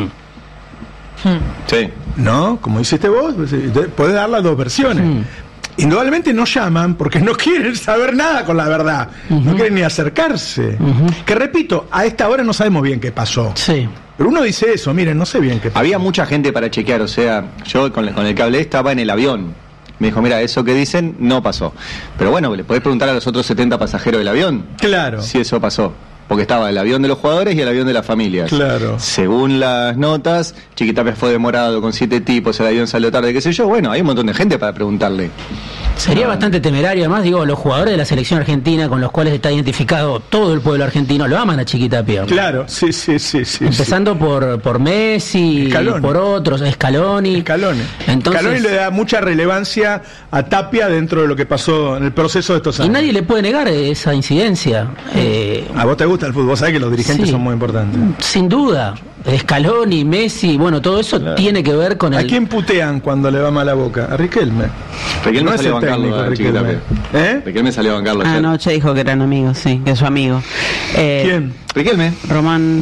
S16: Sí.
S1: ¿No? Como hiciste vos, pues, eh, podés dar las dos versiones. Indudablemente no llaman porque no quieren saber nada con la verdad. No quieren ni acercarse. Que repito, a esta hora no sabemos bien qué pasó.
S14: Sí.
S1: Pero uno dice eso, miren, no sé bien qué pasó.
S16: Había mucha gente para chequear, o sea, yo con, con el que hablé estaba en el avión. Me dijo, mira, eso que dicen no pasó. Pero bueno, le podés preguntar a los otros setenta pasajeros del avión.
S1: Claro.
S16: Si eso pasó. Porque estaba el avión de los jugadores y el avión de las familias.
S1: Claro.
S16: Según las notas, Chiquitapia fue demorado con siete tipos, el avión salió tarde, qué sé yo. Bueno, hay un montón de gente para preguntarle.
S14: Sería bastante temerario, además, digo, los jugadores de la selección argentina con los cuales está identificado todo el pueblo argentino, lo aman a Chiquitapia.
S1: Claro, sí, sí, sí, sí.
S14: Empezando por, por Messi,
S1: Scaloni.
S14: por otros, Scaloni.
S1: Scaloni.
S14: Entonces,
S1: Scaloni le da mucha relevancia a Tapia dentro de lo que pasó en el proceso de estos
S14: y
S1: años.
S14: nadie le puede negar esa incidencia. Eh,
S1: A vos te gusta el fútbol, vos sabés que los dirigentes
S14: Sí.
S1: son muy importantes.
S14: sin duda, Scaloni, Messi, bueno, todo eso tiene que ver con
S1: ¿A
S14: el...
S1: quién putean cuando le va mal la boca? A Riquelme.
S16: Riquelme
S1: No es
S16: salió a
S1: el
S16: bancarlo
S1: técnico,
S16: a
S1: Riquelme.
S16: Chiquitapia.
S1: ¿Eh?
S16: Riquelme salió a bancarlo ayer.
S12: Anoche dijo que eran amigos, sí, que es su amigo. Eh,
S16: ¿Quién? Riquelme.
S12: Román, sí.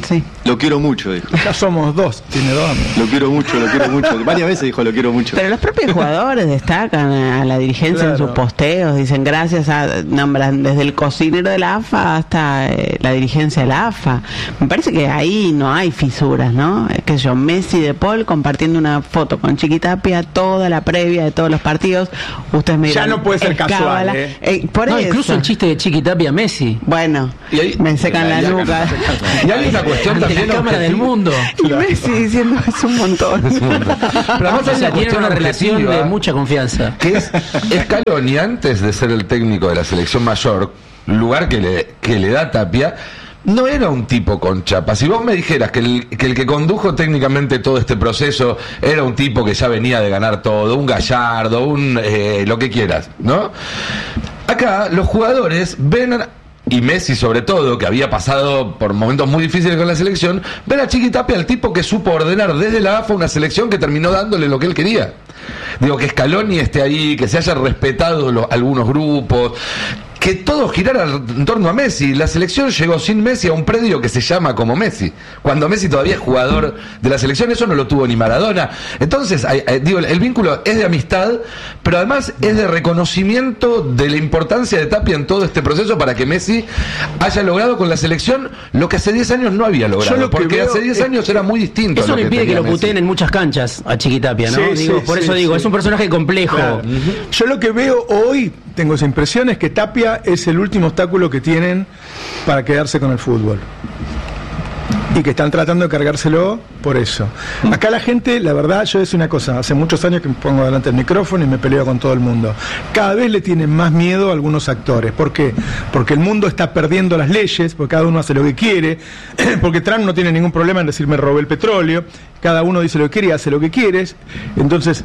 S16: Lo quiero mucho, dijo.
S1: Ya somos dos, tiene dos amigos.
S16: Lo quiero mucho, lo quiero mucho. Varias veces dijo, lo quiero mucho.
S12: Pero los propios jugadores destacan a la dirigencia claro. en sus posteos, dicen gracias a, nombran desde el cocinero de la A F A hasta eh, la dirigencia de la A F A. Me parece que ahí no hay fisuras, ¿no? Es que yo, Messi de Paul compartiendo una foto con Chiquitapia, toda la previa de todos los partidos. Ustedes me dirán,
S1: ya no puede ser casual, ¿eh?
S12: Eh, por
S14: no,
S12: eso.
S14: Incluso el chiste de Chiquitapia Messi.
S12: Bueno,
S11: y ahí,
S12: me secan la nuca.
S11: Y hay una cuestión también
S14: la cámara del mundo.
S12: Y Messi diciendo es un montón.
S11: Es un montón. Pero además
S14: o sea, tiene una relación de mucha confianza.
S11: Que es Scaloni, antes de ser el técnico de la selección mayor, lugar que le, que le da Tapia, no era un tipo con chapa. Si vos me dijeras que el, que el que condujo técnicamente todo este proceso era un tipo que ya venía de ganar todo, un Gallardo, un eh, lo que quieras, ¿no? Acá los jugadores ven, y Messi sobre todo, que había pasado por momentos muy difíciles con la selección, ven a Chiquitapia, al tipo que supo ordenar desde la A F A una selección que terminó dándole lo que él quería. Digo, que Scaloni esté ahí, que se hayan respetado los, algunos grupos, que todo girara en torno a Messi. La selección llegó sin Messi a un predio que se llama como Messi, cuando Messi todavía es jugador de la selección. Eso no lo tuvo ni Maradona. Entonces, digo, el vínculo es de amistad, pero además es de reconocimiento de la importancia de Tapia en todo este proceso para que Messi haya logrado con la selección lo que hace diez años no había logrado, porque hace diez años era muy distinto.
S14: Eso no impide que lo puteen en muchas canchas a Chiquitapia, ¿no? Sí, digo, sí, por sí, eso sí, digo, sí. Es un personaje complejo.
S1: Claro. Uh-huh. Yo lo que veo hoy, tengo esa impresión, es que Tapia es el último obstáculo que tienen para quedarse con el fútbol. Y que están tratando de cargárselo por eso. Acá la gente, la verdad, yo decía una cosa, hace muchos años que me pongo delante del micrófono y me peleo con todo el mundo. Cada vez le tienen más miedo a algunos actores. ¿Por qué? Porque el mundo está perdiendo las leyes, porque cada uno hace lo que quiere, porque Trump no tiene ningún problema en decir me robé el petróleo, cada uno dice lo que quiere y hace lo que quiere. Entonces,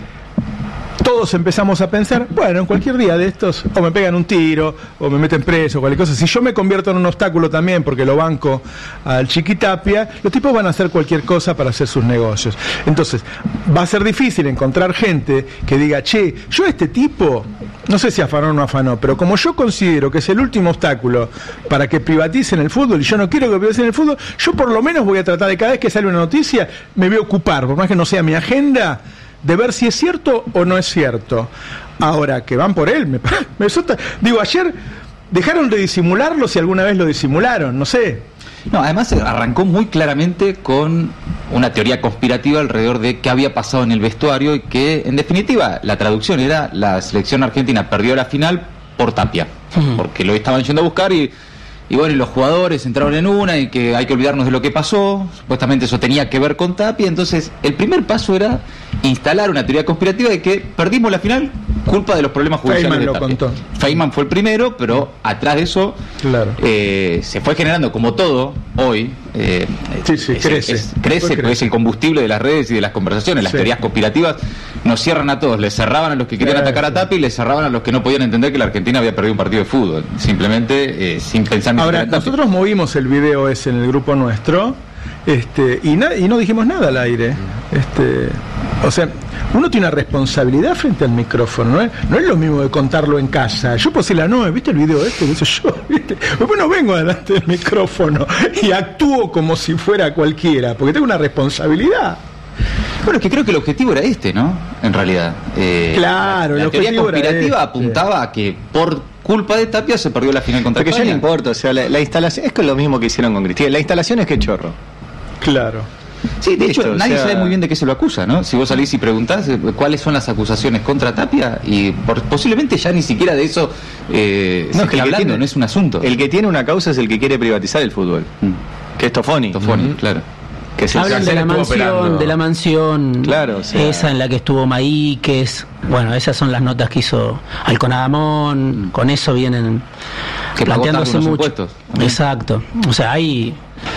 S1: todos empezamos a pensar, bueno, en cualquier día de estos, o me pegan un tiro, o me meten preso, o cualquier cosa. Si yo me convierto en un obstáculo también, porque lo banco al Chiquitapia, los tipos van a hacer cualquier cosa para hacer sus negocios. Entonces, va a ser difícil encontrar gente que diga, che, yo a este tipo, no sé si afanó o no afanó, pero como yo considero que es el último obstáculo para que privaticen el fútbol, y yo no quiero que privaticen el fútbol, yo por lo menos voy a tratar de cada vez que sale una noticia, me voy a ocupar, por más que no sea mi agenda, de ver si es cierto o no es cierto. Ahora, que van por él, me, me suelta. Digo, ayer dejaron de disimularlo, si alguna vez lo disimularon, no sé.
S15: No, además arrancó muy claramente con una teoría conspirativa alrededor de qué había pasado en el vestuario y que, en definitiva, la traducción era la selección argentina perdió la final por Tapia, uh-huh. porque lo estaban yendo a buscar y Y bueno, y los jugadores entraron en una y que hay que olvidarnos de lo que pasó, supuestamente eso tenía que ver con Tapia. Entonces el primer paso era instalar una teoría conspirativa de que perdimos la final culpa de los problemas judiciales
S1: Feynman
S15: de
S1: lo
S15: Tapia.
S1: contó.
S15: Feynman fue el primero, pero atrás de eso
S1: claro.
S15: eh, se fue generando, como todo hoy, eh,
S1: sí, sí,
S15: es,
S1: crece,
S15: es, crece, crece. Porque es el combustible de las redes y de las conversaciones. Las sí. teorías conspirativas nos cierran a todos, les cerraban a los que querían sí, atacar a Tapia y les cerraban a los que no podían entender que la Argentina había perdido un partido de fútbol, simplemente eh, sin pensar ni
S1: Ahora, nosotros movimos el video ese en el grupo nuestro, este, y, na- y no dijimos nada al aire. Este, o sea, uno tiene una responsabilidad frente al micrófono, ¿no es? No es lo mismo de contarlo en casa. Yo puedo decirle, no, ¿viste el video este? ¿Qué sé yo? ¿Viste? Después no vengo delante del micrófono y actúo como si fuera cualquiera, porque tengo una responsabilidad.
S15: Bueno, es que creo que el objetivo era este, ¿no? En realidad. Eh,
S1: claro,
S15: la, la
S1: el
S15: teoría
S1: objetivo
S15: conspirativa
S1: era
S15: apuntaba
S1: este.
S15: a que por culpa de Tapia se perdió la final contra
S16: Porque
S15: España.
S16: ya no importa, o sea, la, la instalación es con lo mismo que hicieron con Cristina. La instalación es que chorro.
S1: Claro.
S15: Sí, de
S16: Listo,
S15: hecho,
S16: o
S15: nadie
S16: sea...
S15: sabe muy bien de qué se lo acusa, ¿no? Si vos salís y preguntás eh, cuáles son las acusaciones contra Tapia, y por, posiblemente ya ni siquiera de eso eh,
S16: no,
S15: se
S16: es que
S15: está hablando,
S16: tiene,
S15: no es un asunto.
S16: El que tiene una causa es el que quiere privatizar el fútbol, mm. que es Tofoni.
S15: Tofoni,
S16: mm-hmm.
S15: claro.
S16: Que se
S14: Hablan de la mansión, de la mansión,
S16: claro, o sea...
S14: esa en la que estuvo Maíquez. Bueno, esas son las notas que hizo Alconadamón. Mm. Con eso vienen
S15: que
S14: planteándose mucho.
S15: Impuestos.
S14: Exacto. O sea, hay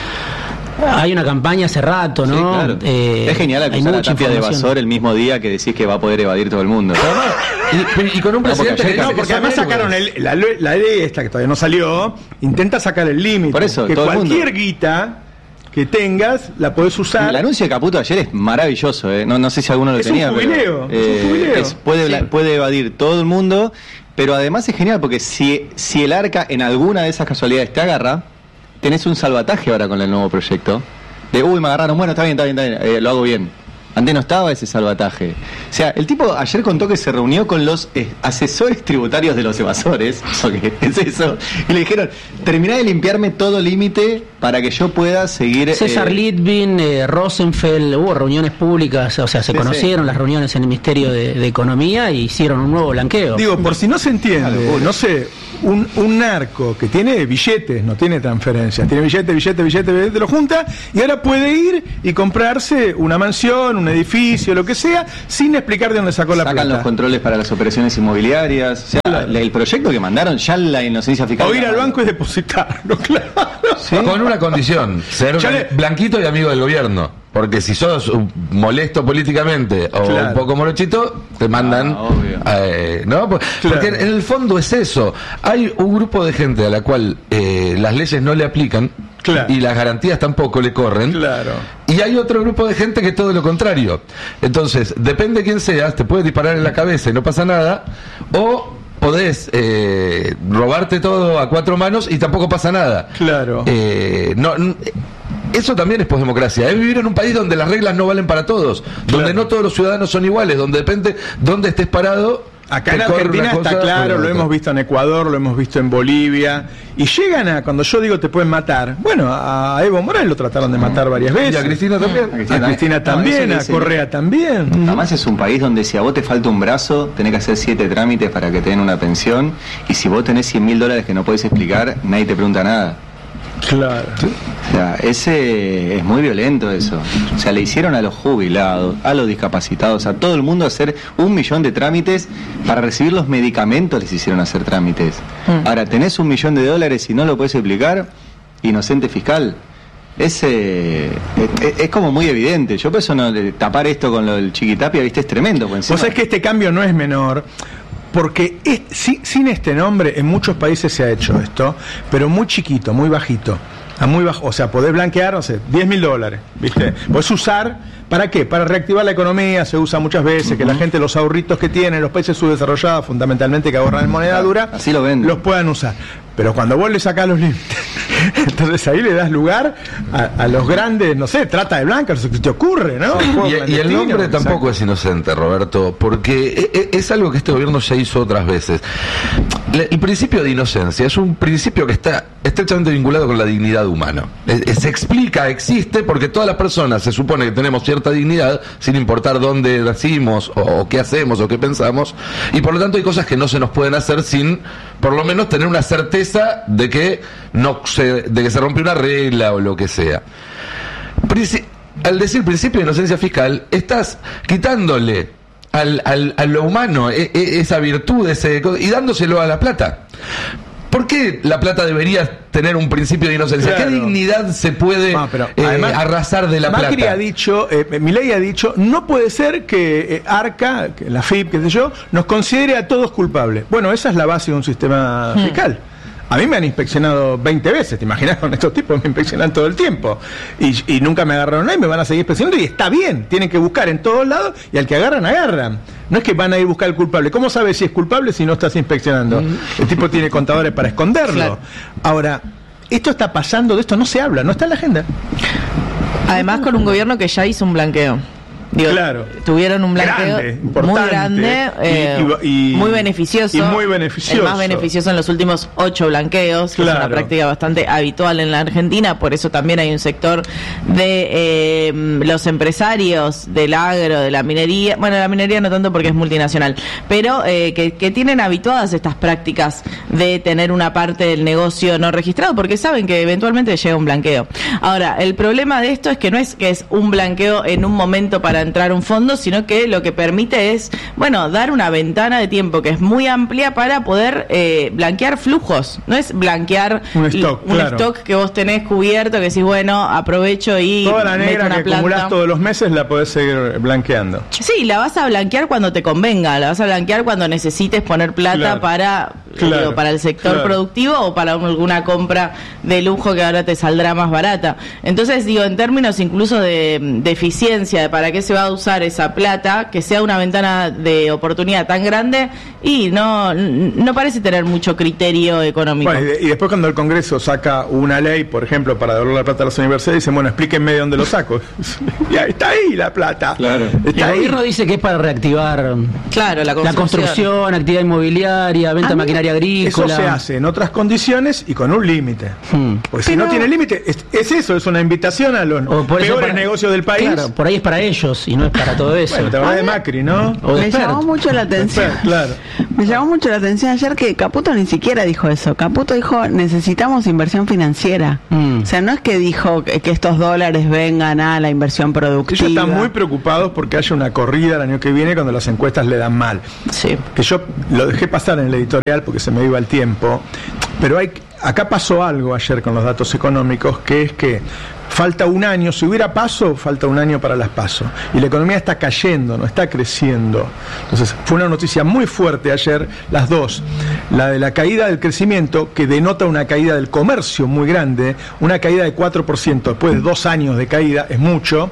S14: hay una campaña hace rato, ¿no?
S16: Sí, claro.
S14: eh,
S16: es genial acusar a Tapia de evasor el mismo día que decís que va a poder evadir todo el mundo.
S11: y, y con un presidente
S1: no, porque, que, no, porque además sacaron el, la, la ley esta que todavía no salió, intenta sacar el límite.
S16: Por eso,
S1: que
S16: todo
S1: cualquier
S16: el mundo...
S1: guita que tengas, la podés usar.
S16: El anuncio de Caputo ayer es maravilloso, ¿eh? no, no sé si alguno lo
S1: es
S16: tenía.
S1: Un jubileo,
S16: pero, eh,
S1: es un jubileo.
S16: Es, puede, sí. puede evadir todo el mundo, pero además es genial porque si, si el Arca en alguna de esas casualidades te agarra, tenés un salvataje ahora con el nuevo proyecto, de, uy, me agarraron, bueno, está bien, está bien, está bien, eh, lo hago bien. Antes no estaba ese salvataje. O sea, el tipo ayer contó que se reunió con los eh, asesores tributarios de los evasores, ¿qué es eso? Y le dijeron, terminá de limpiarme todo límite para que yo pueda seguir...
S14: César
S16: eh,
S14: Litvin, eh, Rosenfeld, hubo reuniones públicas, o sea, se
S16: Sí,
S14: conocieron
S16: sí.
S14: las reuniones en el Ministerio de, de Economía y hicieron un nuevo blanqueo.
S1: Digo, por si no se entiende, no sé, un, un narco que tiene billetes, no tiene transferencias, tiene billete, billete, billete, billete, lo junta y ahora puede ir y comprarse una mansión, un edificio, lo que sea, sin explicar de dónde sacó la
S16: Sacan
S1: plata.
S16: los controles para las operaciones inmobiliarias. O sea, la- el proyecto que mandaron, ya la inocencia fiscal.
S1: O ir al banco y depositarlo, claro.
S11: Con una condición, ser
S1: Ya le-
S11: blanquito y amigo del gobierno. Porque si sos un molesto políticamente o
S1: Claro.
S11: un poco morochito, te mandan... eh, ¿no? Por-
S1: Claro.
S11: Porque en el fondo es eso. Hay un grupo de gente a la cual eh, las leyes no le aplican
S1: Claro.
S11: y las garantías tampoco le corren.
S1: Claro.
S11: Y hay otro grupo de gente que todo lo contrario. Entonces, depende de quién seas, te puede disparar en la cabeza y no pasa nada, o podés eh, robarte todo a cuatro manos y tampoco pasa nada.
S1: Claro.
S11: Eh, no, n- eso también es posdemocracia. Es vivir en un país donde las reglas no valen para todos, donde
S1: Claro.
S11: no todos los ciudadanos son iguales, donde depende dónde estés parado.
S1: Acá en
S11: te corre
S1: Argentina
S11: una
S1: está
S11: cosa
S1: claro,
S11: o
S1: lo
S11: otra.
S1: hemos visto en Ecuador, lo hemos visto en Bolivia, y llegan a, cuando yo digo te pueden matar, bueno, a Evo Morales lo trataron de matar varias veces.
S11: Y a Cristina también.
S1: A Cristina,
S16: No,
S1: también,
S16: eso
S1: a
S16: dice-
S1: Correa también.
S16: Además es un país donde si a vos te falta un brazo, tenés que hacer siete trámites para que te den una pensión, y si vos tenés cien mil dólares que no podés explicar, nadie te pregunta nada.
S1: Claro.
S16: O sea, ese es muy violento eso. O sea, le hicieron a los jubilados, a los discapacitados, a todo el mundo hacer un millón de trámites. Para recibir los medicamentos les hicieron hacer trámites. Ahora, tenés un millón de dólares y no lo podés explicar, inocente fiscal. Ese es, es como muy evidente. Yo pienso no de tapar esto con lo del Chiquitapia, viste, es tremendo. Pues
S1: Vos sabés que este cambio no es menor, porque es- si- sin este nombre en muchos países se ha hecho esto, pero muy chiquito, muy bajito. A muy bajo, o sea, podés blanquear, no sé, diez mil dólares, ¿viste? Podés usar, ¿para qué? Para reactivar la economía, se usa muchas veces, que la gente, los ahorritos que tienen, los países subdesarrollados, fundamentalmente que ahorran en moneda dura,
S16: así lo ven,
S1: los puedan usar. Pero cuando vos le sacás los límites, entonces ahí le das lugar a, a los grandes, no sé, trata de blancas, no sé qué te ocurre, ¿no? Un juego
S11: Y, y el
S1: clandestino,
S11: nombre tampoco
S1: exacto.
S11: es inocente, Roberto, porque e- e- es algo que este gobierno ya hizo otras veces. Le- El principio de inocencia es un principio que está estrechamente vinculado con la dignidad humana. Es- es- Se explica, existe, porque todas las personas se supone que tenemos cierta dignidad, sin importar dónde nacimos, o, o qué hacemos, o qué pensamos, y por lo tanto hay cosas que no se nos pueden hacer sin, por lo menos, tener una certeza de que no se, de que se rompe una regla o lo que sea. Princi- al decir principio de inocencia fiscal, estás quitándole al, al- a lo humano e- e- esa virtud ese, co- y dándoselo a la plata. ¿Por qué la plata debería tener un principio de inocencia?
S1: Claro.
S11: ¿Qué dignidad se puede
S1: No, pero
S11: eh,
S1: además,
S11: arrasar de la
S1: Macri
S11: plata?
S1: ha dicho, eh, Milei ha dicho, no puede ser que eh, Arca, que la F I P, qué sé yo, nos considere a todos culpables. Bueno, esa es la base de un sistema
S13: Hmm.
S1: fiscal. A mí me han inspeccionado veinte veces, ¿te imaginas? Con estos tipos me inspeccionan todo el tiempo. Y, y nunca me agarraron ahí, me van a seguir inspeccionando y está bien. Tienen que buscar en todos lados y al que agarran, agarran. No es que van a ir a buscar al culpable. ¿Cómo sabes si es culpable si no estás inspeccionando? El tipo tiene contadores para esconderlo.
S13: Claro.
S1: Ahora, esto está pasando, de esto no se habla, no está en la agenda.
S13: Además con un gobierno que ya hizo un blanqueo. Digo,
S1: Claro.
S13: tuvieron un blanqueo
S1: Grande,
S13: muy
S1: importante,
S13: grande,
S1: y-
S13: eh,
S1: y- y-
S13: muy beneficioso.
S1: y muy beneficioso.
S13: El más beneficioso en los últimos ocho blanqueos, que es
S1: Claro.
S13: una práctica bastante habitual en la Argentina. Por eso también hay un sector de eh, los empresarios del agro, de la minería. Bueno, la minería no tanto porque es multinacional, pero eh, que, que tienen habituadas estas prácticas de tener una parte del negocio no registrado, porque saben que eventualmente llega un blanqueo. Ahora, el problema de esto es que no es que es un blanqueo en un momento para entrar a un fondo, sino que lo que permite es, bueno, dar una ventana de tiempo que es muy amplia para poder eh, blanquear flujos. No es blanquear
S1: Un stock,
S13: un
S1: claro.
S13: stock que vos tenés cubierto, que decís, bueno, aprovecho y
S1: Toda la
S13: meto
S1: negra
S13: una
S1: que
S13: planta.
S1: acumulás todos los meses la podés seguir blanqueando.
S13: Sí, la vas a blanquear cuando te convenga, la vas a blanquear cuando necesites poner plata
S1: Claro.
S13: para
S1: Claro,
S13: digo, para el sector
S1: claro.
S13: productivo o para alguna compra de lujo que ahora te saldrá más barata. Entonces, digo, en términos incluso de, de eficiencia, de para qué se va a usar esa plata, que sea una ventana de oportunidad tan grande, y no, no parece tener mucho criterio económico.
S1: Bueno, y, de- y después cuando el Congreso saca una ley, por ejemplo, para devolver la plata a las universidades, dicen, bueno, explíquenme de dónde lo saco. Y ahí está ahí la plata.
S16: Claro.
S14: El
S1: Está ahí.
S14: gobierno dice que es para reactivar
S13: Claro, la
S14: la
S13: construcción.
S14: construcción, actividad inmobiliaria, venta de maquinaria
S1: Eso
S14: agrícola.
S1: se hace en otras condiciones y con un límite.
S14: Hmm.
S1: Porque si
S12: Pero-
S1: no tiene límite, es, es eso, es una invitación a los
S14: O por eso
S1: peores
S14: para-
S1: negocios del país.
S14: Claro, por ahí es para ellos y no es para todo eso.
S1: Bueno, te hablas de Macri, ¿no?
S14: O de
S12: Me
S14: Spert.
S12: llamó mucho la atención.
S1: Spert, claro.
S12: Me llamó mucho la atención ayer que Caputo ni siquiera dijo eso. Caputo dijo, necesitamos inversión financiera.
S14: Mm.
S12: O sea, no es que dijo que, que estos dólares vengan a la inversión productiva.
S1: Ellos están muy preocupados porque haya una corrida el año que viene cuando las encuestas le dan mal.
S13: Sí.
S1: Que yo lo dejé pasar en el editorial porque se me iba el tiempo, pero hay acá pasó algo ayer con los datos económicos, que es que falta un año, si hubiera paso, falta un año para las paso, y la economía está cayendo, no está creciendo. Entonces fue una noticia muy fuerte ayer, las dos, la de la caída del crecimiento, que denota una caída del comercio muy grande, una caída de cuatro por ciento después de dos años de caída, es mucho,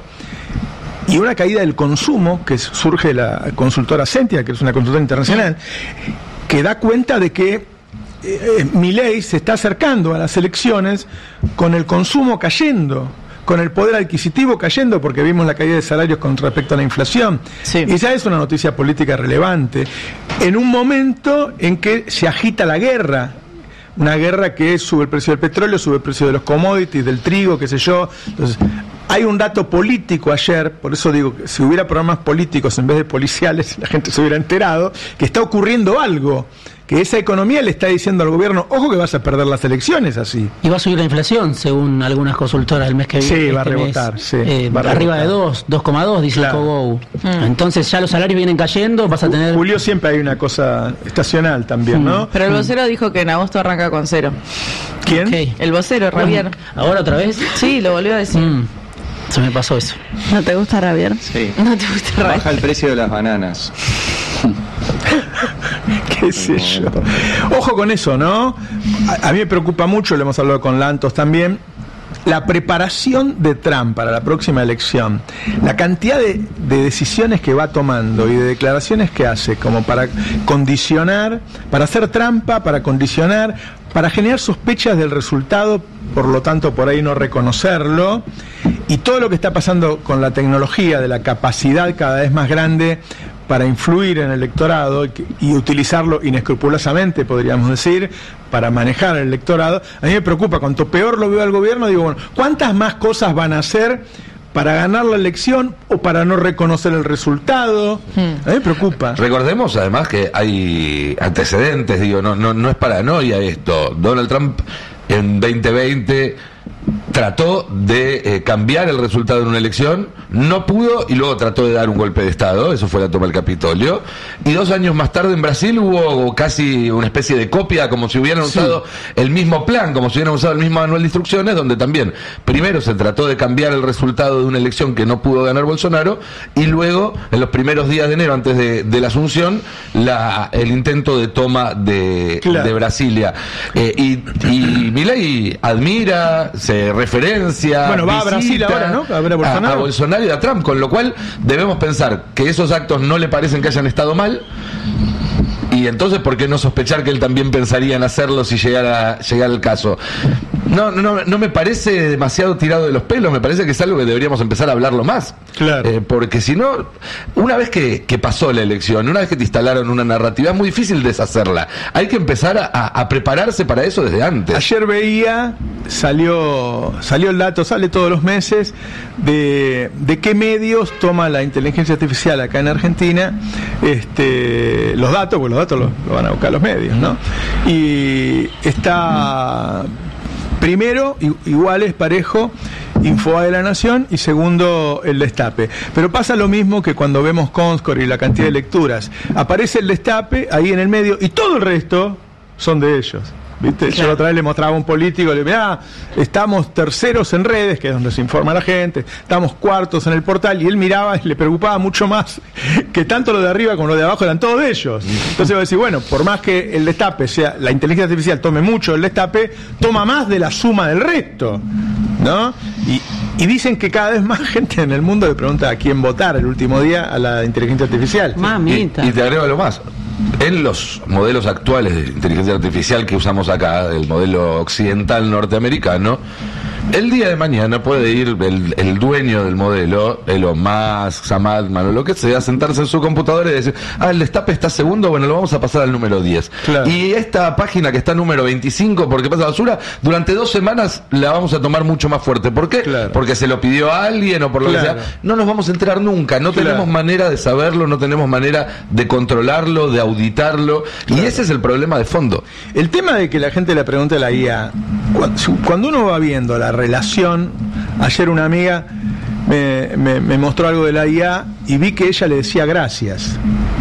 S1: y una caída del consumo, que surge la consultora Sentia, que es una consultora internacional, que da cuenta de que eh, Milei se está acercando a las elecciones con el consumo cayendo, con el poder adquisitivo cayendo, porque vimos la caída de salarios con respecto a la inflación.
S13: Sí.
S1: Y esa es una noticia política relevante, en un momento en que se agita la guerra. Una guerra que sube el precio del petróleo, sube el precio de los commodities, del trigo, qué sé yo. Entonces, hay un dato político ayer, por eso digo que si hubiera programas políticos en vez de policiales, la gente se hubiera enterado, que está ocurriendo algo, que esa economía le está diciendo al gobierno, ojo que vas a perder las elecciones así.
S14: Y va a subir la inflación, según algunas consultoras, el mes que viene.
S1: Sí, va a
S14: este
S1: rebotar,
S14: mes.
S1: sí,
S14: Eh,
S1: va a
S14: arriba de
S1: rebotar.
S14: dos, dos coma dos, dice
S1: Claro.
S14: el Cogou. Entonces ya los salarios vienen cayendo, vas a tener...
S1: Julio siempre hay una cosa estacional también, ¿no?
S13: Pero el vocero dijo que en agosto arranca con cero.
S1: ¿Quién?
S14: Ok.
S13: El vocero, Ravier.
S14: ¿Ahora otra vez?
S13: Sí, lo volvió a decir.
S14: Mm, se me pasó eso.
S12: ¿No te gusta Ravier?
S16: Sí.
S13: No te gusta Ravier.
S16: Baja el precio de las bananas.
S1: qué sé yo. Ojo con eso, ¿no? A, a mí me preocupa mucho, lo hemos hablado con Lantos también, la preparación de Trump para la próxima elección, la cantidad de, de decisiones que va tomando y de declaraciones que hace, como para condicionar, para hacer trampa, para condicionar, para generar sospechas del resultado, por lo tanto por ahí no reconocerlo, y todo lo que está pasando con la tecnología, de la capacidad cada vez más grande para influir en el electorado y, que- y utilizarlo inescrupulosamente, podríamos decir, para manejar el electorado. A mí me preocupa, cuanto peor lo veo al gobierno, digo, bueno, ¿cuántas más cosas van a hacer para ganar la elección o para no reconocer el resultado? A mí me preocupa.
S11: Recordemos además que hay antecedentes, digo, no, no, no es paranoia esto. Donald Trump en veinte veinte trató de eh, cambiar el resultado de una elección, no pudo y luego trató de dar un golpe de Estado, eso fue la toma del Capitolio, y dos años más tarde en Brasil hubo casi una especie de copia, como si hubieran
S1: Sí.
S11: usado el mismo plan, como si hubieran usado el mismo manual de instrucciones, donde también primero se trató de cambiar el resultado de una elección que no pudo ganar Bolsonaro, y luego en los primeros días de enero, antes de, de la Asunción, la, el intento de toma de,
S1: Claro.
S11: de Brasilia. Eh, y, y Milei admira, se referencia.
S1: Bueno, va a Brasil ahora, ¿no? A ver a Bolsonaro.
S11: A, a Bolsonaro y a Trump, con lo cual debemos pensar que esos actos no le parecen que hayan estado mal. Y entonces, ¿por qué no sospechar que él también pensaría en hacerlo si llegara, llegara el caso? No, no, no me parece demasiado tirado de los pelos, me parece que es algo que deberíamos empezar a hablarlo más.
S1: Claro.
S11: Eh, porque si no, una vez que, que pasó la elección, una vez que te instalaron una narrativa, es muy difícil deshacerla. Hay que empezar a, a prepararse para eso desde antes.
S1: Ayer veía, salió salió el dato, sale todos los meses, de, de qué medios toma la inteligencia artificial acá en Argentina, este, los datos, porque los datos los, los van a buscar los medios, ¿no? Y está primero, i- igual es parejo, Infobae de la Nación, y segundo, el Destape. Pero pasa lo mismo que cuando vemos Comscore y la cantidad de lecturas. Aparece el Destape ahí en el medio y todo el resto son de ellos. ¿viste? Claro. Yo la otra vez le mostraba a un político, le digo, mirá, estamos terceros en redes, que es donde se informa la gente, estamos cuartos en el portal, y él miraba y le preocupaba mucho más que tanto lo de arriba como lo de abajo eran todos ellos. Entonces va a decir, bueno, por más que el destape sea, la inteligencia artificial tome mucho el destape, toma más de la suma del resto, ¿no? Y, y dicen que cada vez más gente en el mundo le pregunta a quién votar el último día a la inteligencia artificial.
S12: Mamita.
S11: Y, y te agrego algo más. En los modelos actuales de inteligencia artificial que usamos acá, el modelo occidental norteamericano, el día de mañana puede ir el, el dueño del modelo, Elon Musk, Sam Altman o lo que sea, sentarse en su computadora y decir, ah, el destape está segundo, bueno, lo vamos a pasar al número diez. Claro. Y esta página que está número veinticinco, porque pasa basura, durante dos semanas la vamos a tomar mucho más fuerte. ¿Por qué? Claro. Porque se lo pidió a alguien o por lo claro. que sea. No nos vamos a enterar nunca, no claro. tenemos manera de saberlo, no tenemos manera de controlarlo, de auditarlo, claro. y ese es el problema de fondo.
S1: El tema de que la gente le pregunte a la I A, cuando uno va viendo la relación, ayer una amiga me, me, me mostró algo de la I A y vi que ella le decía gracias.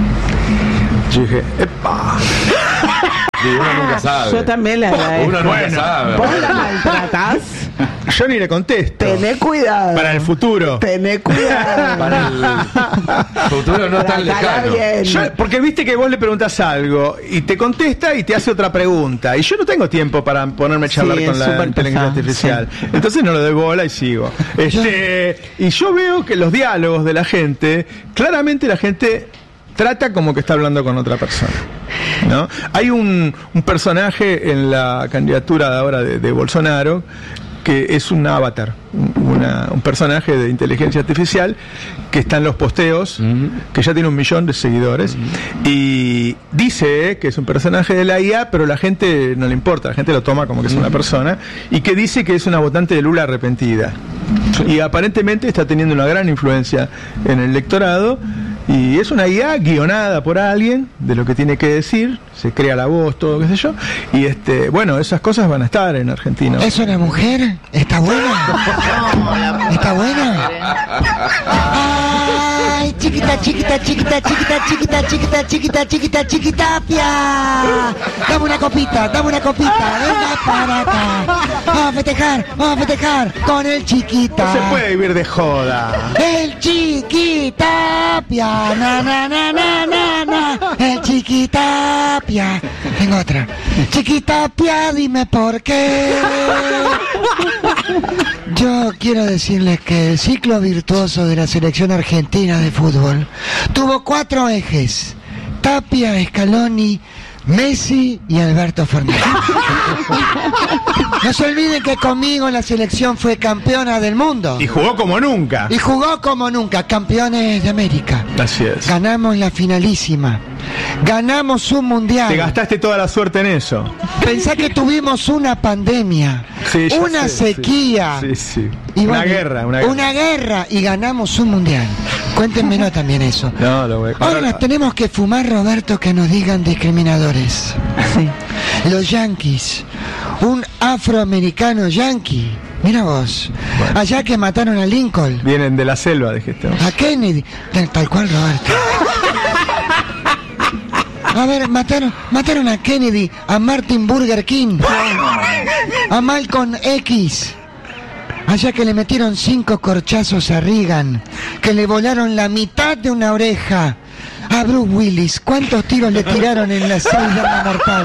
S1: Yo dije, ¡epa!
S11: Sí, uno nunca sabe.
S12: Yo también la agradezco.
S11: Uno nunca bueno, sabe.
S12: ¿Vos la maltratás?
S1: Yo ni le contesto.
S12: Tené cuidado.
S1: Para el futuro.
S12: Tené cuidado.
S11: Para el futuro no tan lejano.
S1: Yo, porque viste que vos le preguntás algo y te contesta y te hace otra pregunta. Y yo no tengo tiempo para ponerme a charlar sí, con la inteligencia pesado, artificial. Sí. Entonces no le doy bola y sigo. Este, y yo veo que los diálogos de la gente, claramente la gente trata como que está hablando con otra persona, ¿no? Hay un, un personaje en la candidatura de ahora de, de Bolsonaro que es un avatar, una, un personaje de inteligencia artificial que está en los posteos, uh-huh. que ya tiene un millón de seguidores, uh-huh. y dice que es un personaje de la I A, pero la gente no le importa, la gente lo toma como que es uh-huh. una persona, y que dice que es una votante de Lula arrepentida. Sí. Y aparentemente está teniendo una gran influencia en el electorado, y es una I A guionada por alguien de lo que tiene que decir, se crea la voz, todo, qué sé yo, y este, bueno, esas cosas van a estar en Argentina.
S10: ¿Es una mujer? ¿Está buena? ¿Está buena? ¡Ay, chiquita, chiquita, chiquita, chiquita, chiquita, chiquita, chiquita, chiquita, chiquitapia! Dame una copita, dame una copita, venga para acá. Vamos a festejar, vamos a festejar con el chiquita.
S1: No se puede vivir de joda.
S10: El chiquitapia, na, na, na, na, na, na. El chiquitapia. Tengo otra. Chiquitapia, dime por qué. Yo quiero decirles que el ciclo virtuoso de la selección argentina de fútbol tuvo cuatro ejes: Tapia, Scaloni, Messi y Alberto Fernández. No se olviden que conmigo la selección fue campeona del mundo.
S1: Y jugó como nunca.
S10: Y jugó como nunca, campeones de América.
S1: Así es.
S10: Ganamos la finalísima. Ganamos un mundial.
S1: Te gastaste toda la suerte en eso.
S10: Pensá que tuvimos una pandemia, sí, una sé, sequía.
S1: Sí, sí. sí.
S10: Y
S1: una,
S10: bueno,
S1: guerra, una guerra.
S10: Una guerra y ganamos un mundial. Cuéntenmelo también eso.
S1: No, lo voy a...
S10: Ahora nos tenemos que fumar, Roberto, que nos digan discriminadores. Sí. Los yanquis. Un afroamericano yanqui. Mira vos. Bueno. Allá que mataron a Lincoln.
S1: Vienen de la selva, dijiste.
S10: A Kennedy. Tal, tal cual, Roberto. A ver, mataron, mataron a Kennedy, a Martin Burger King, a Malcolm X. Allá que le metieron cinco corchazos a Reagan, que le volaron la mitad de una oreja. A Bruce Willis, ¿cuántos tiros le tiraron en la celda mortal?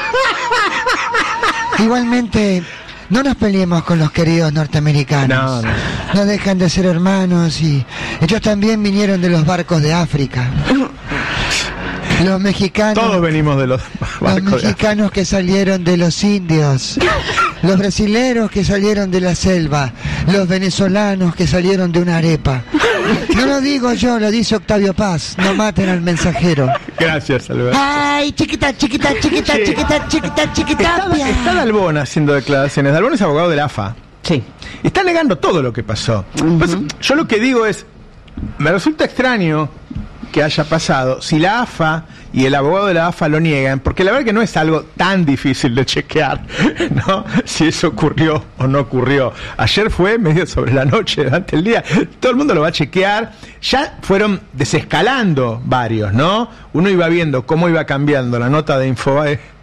S10: Igualmente, no nos peleemos con los queridos norteamericanos. No, no. No dejan de ser hermanos y ellos también vinieron de los barcos de África. Los mexicanos.
S1: Todos venimos de los barcos.
S10: Los mexicanos que salieron de los indios. Los brasileros que salieron de la selva. Los venezolanos que salieron de una arepa. No lo digo yo, lo dice Octavio Paz. No maten al mensajero.
S1: Gracias, Alberto.
S10: Ay, chiquita, chiquita, chiquita, sí. chiquita, chiquita, chiquita.
S1: Está, está Dalbón haciendo declaraciones. Dalbón es abogado de la A F A.
S12: Sí.
S1: Está negando todo lo que pasó. Uh-huh. Pues, yo lo que digo es, me resulta extraño que haya pasado, si la A F A y el abogado de la A F A lo niegan, porque la verdad que no es algo tan difícil de chequear, ¿no? Si eso ocurrió o no ocurrió. Ayer fue medio sobre la noche, durante el día, todo el mundo lo va a chequear. Ya fueron desescalando varios, ¿no? Uno iba viendo cómo iba cambiando la nota de Infobae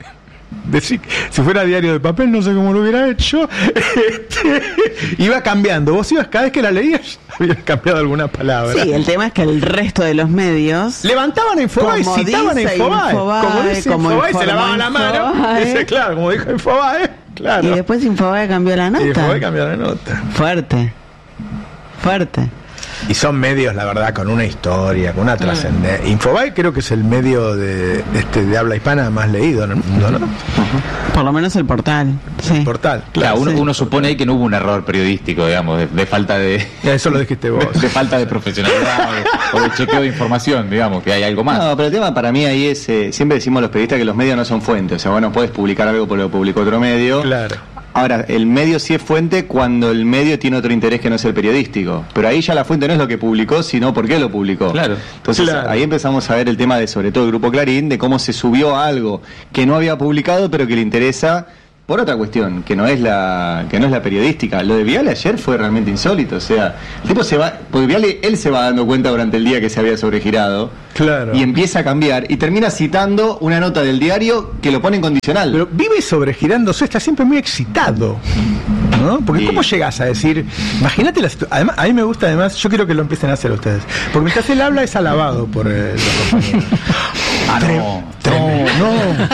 S1: decir, si fuera diario de papel, no sé cómo lo hubiera hecho. Este, iba cambiando. Vos ibas, cada vez que la leías, habías cambiado alguna palabra.
S12: Sí, el tema es que el resto de los medios
S1: levantaban a Infobae,
S12: como
S1: citaban a
S12: dice
S1: Infobae.
S12: Infobae,
S1: Como dice
S12: como
S1: Infobae, se lavaban la
S12: informó
S1: mano.
S12: Infobae.
S1: Dice, claro, como dijo Infobae, claro.
S12: Y después Infobae cambió la nota.
S1: Y Infobae cambió la nota.
S12: Fuerte. Fuerte.
S1: Y son medios, la verdad, con una historia, con una trascendencia. Infobae creo que es el medio de este de habla hispana más leído en el mundo, ¿no?
S12: Uh-huh. Por lo menos el portal. Sí.
S1: El portal.
S15: Claro, uno,
S12: sí.
S15: uno supone ahí que no hubo un error periodístico, digamos, de, de falta de...
S1: Eso lo dijiste vos.
S15: De, de falta de profesionalidad o, de, o de chequeo de información, digamos, que hay algo más.
S16: No, pero el tema para mí ahí es, eh, siempre decimos los periodistas que los medios no son fuentes. O sea, bueno, puedes publicar algo porque lo publicó otro medio.
S1: Claro.
S16: Ahora, el medio sí es fuente cuando el medio tiene otro interés que no es el periodístico. Pero ahí ya la fuente no es lo que publicó, sino por qué lo publicó.
S15: Claro.
S16: Entonces,
S1: Claro.
S16: ahí empezamos a ver el tema de, sobre todo, el Grupo Clarín, de cómo se subió a algo que no había publicado, pero que le interesa por otra cuestión, que no es la que no es la periodística. Lo de Viale ayer fue realmente insólito. O sea, el tipo se va... Porque Viale, él se va dando cuenta durante el día que se había sobregirado.
S1: Claro.
S16: Y empieza a cambiar. Y termina citando una nota del diario que lo pone en condicional.
S1: Pero vive sobregirándose, está siempre muy excitado, ¿no? Porque
S16: Sí.
S1: ¿cómo llegas a decir? Imagínate la situación. Además, a mí me gusta, además, yo quiero que lo empiecen a hacer ustedes. Porque mientras él habla es alabado por eh, los compañeros.
S15: Ah, no.
S1: Tremendo. No.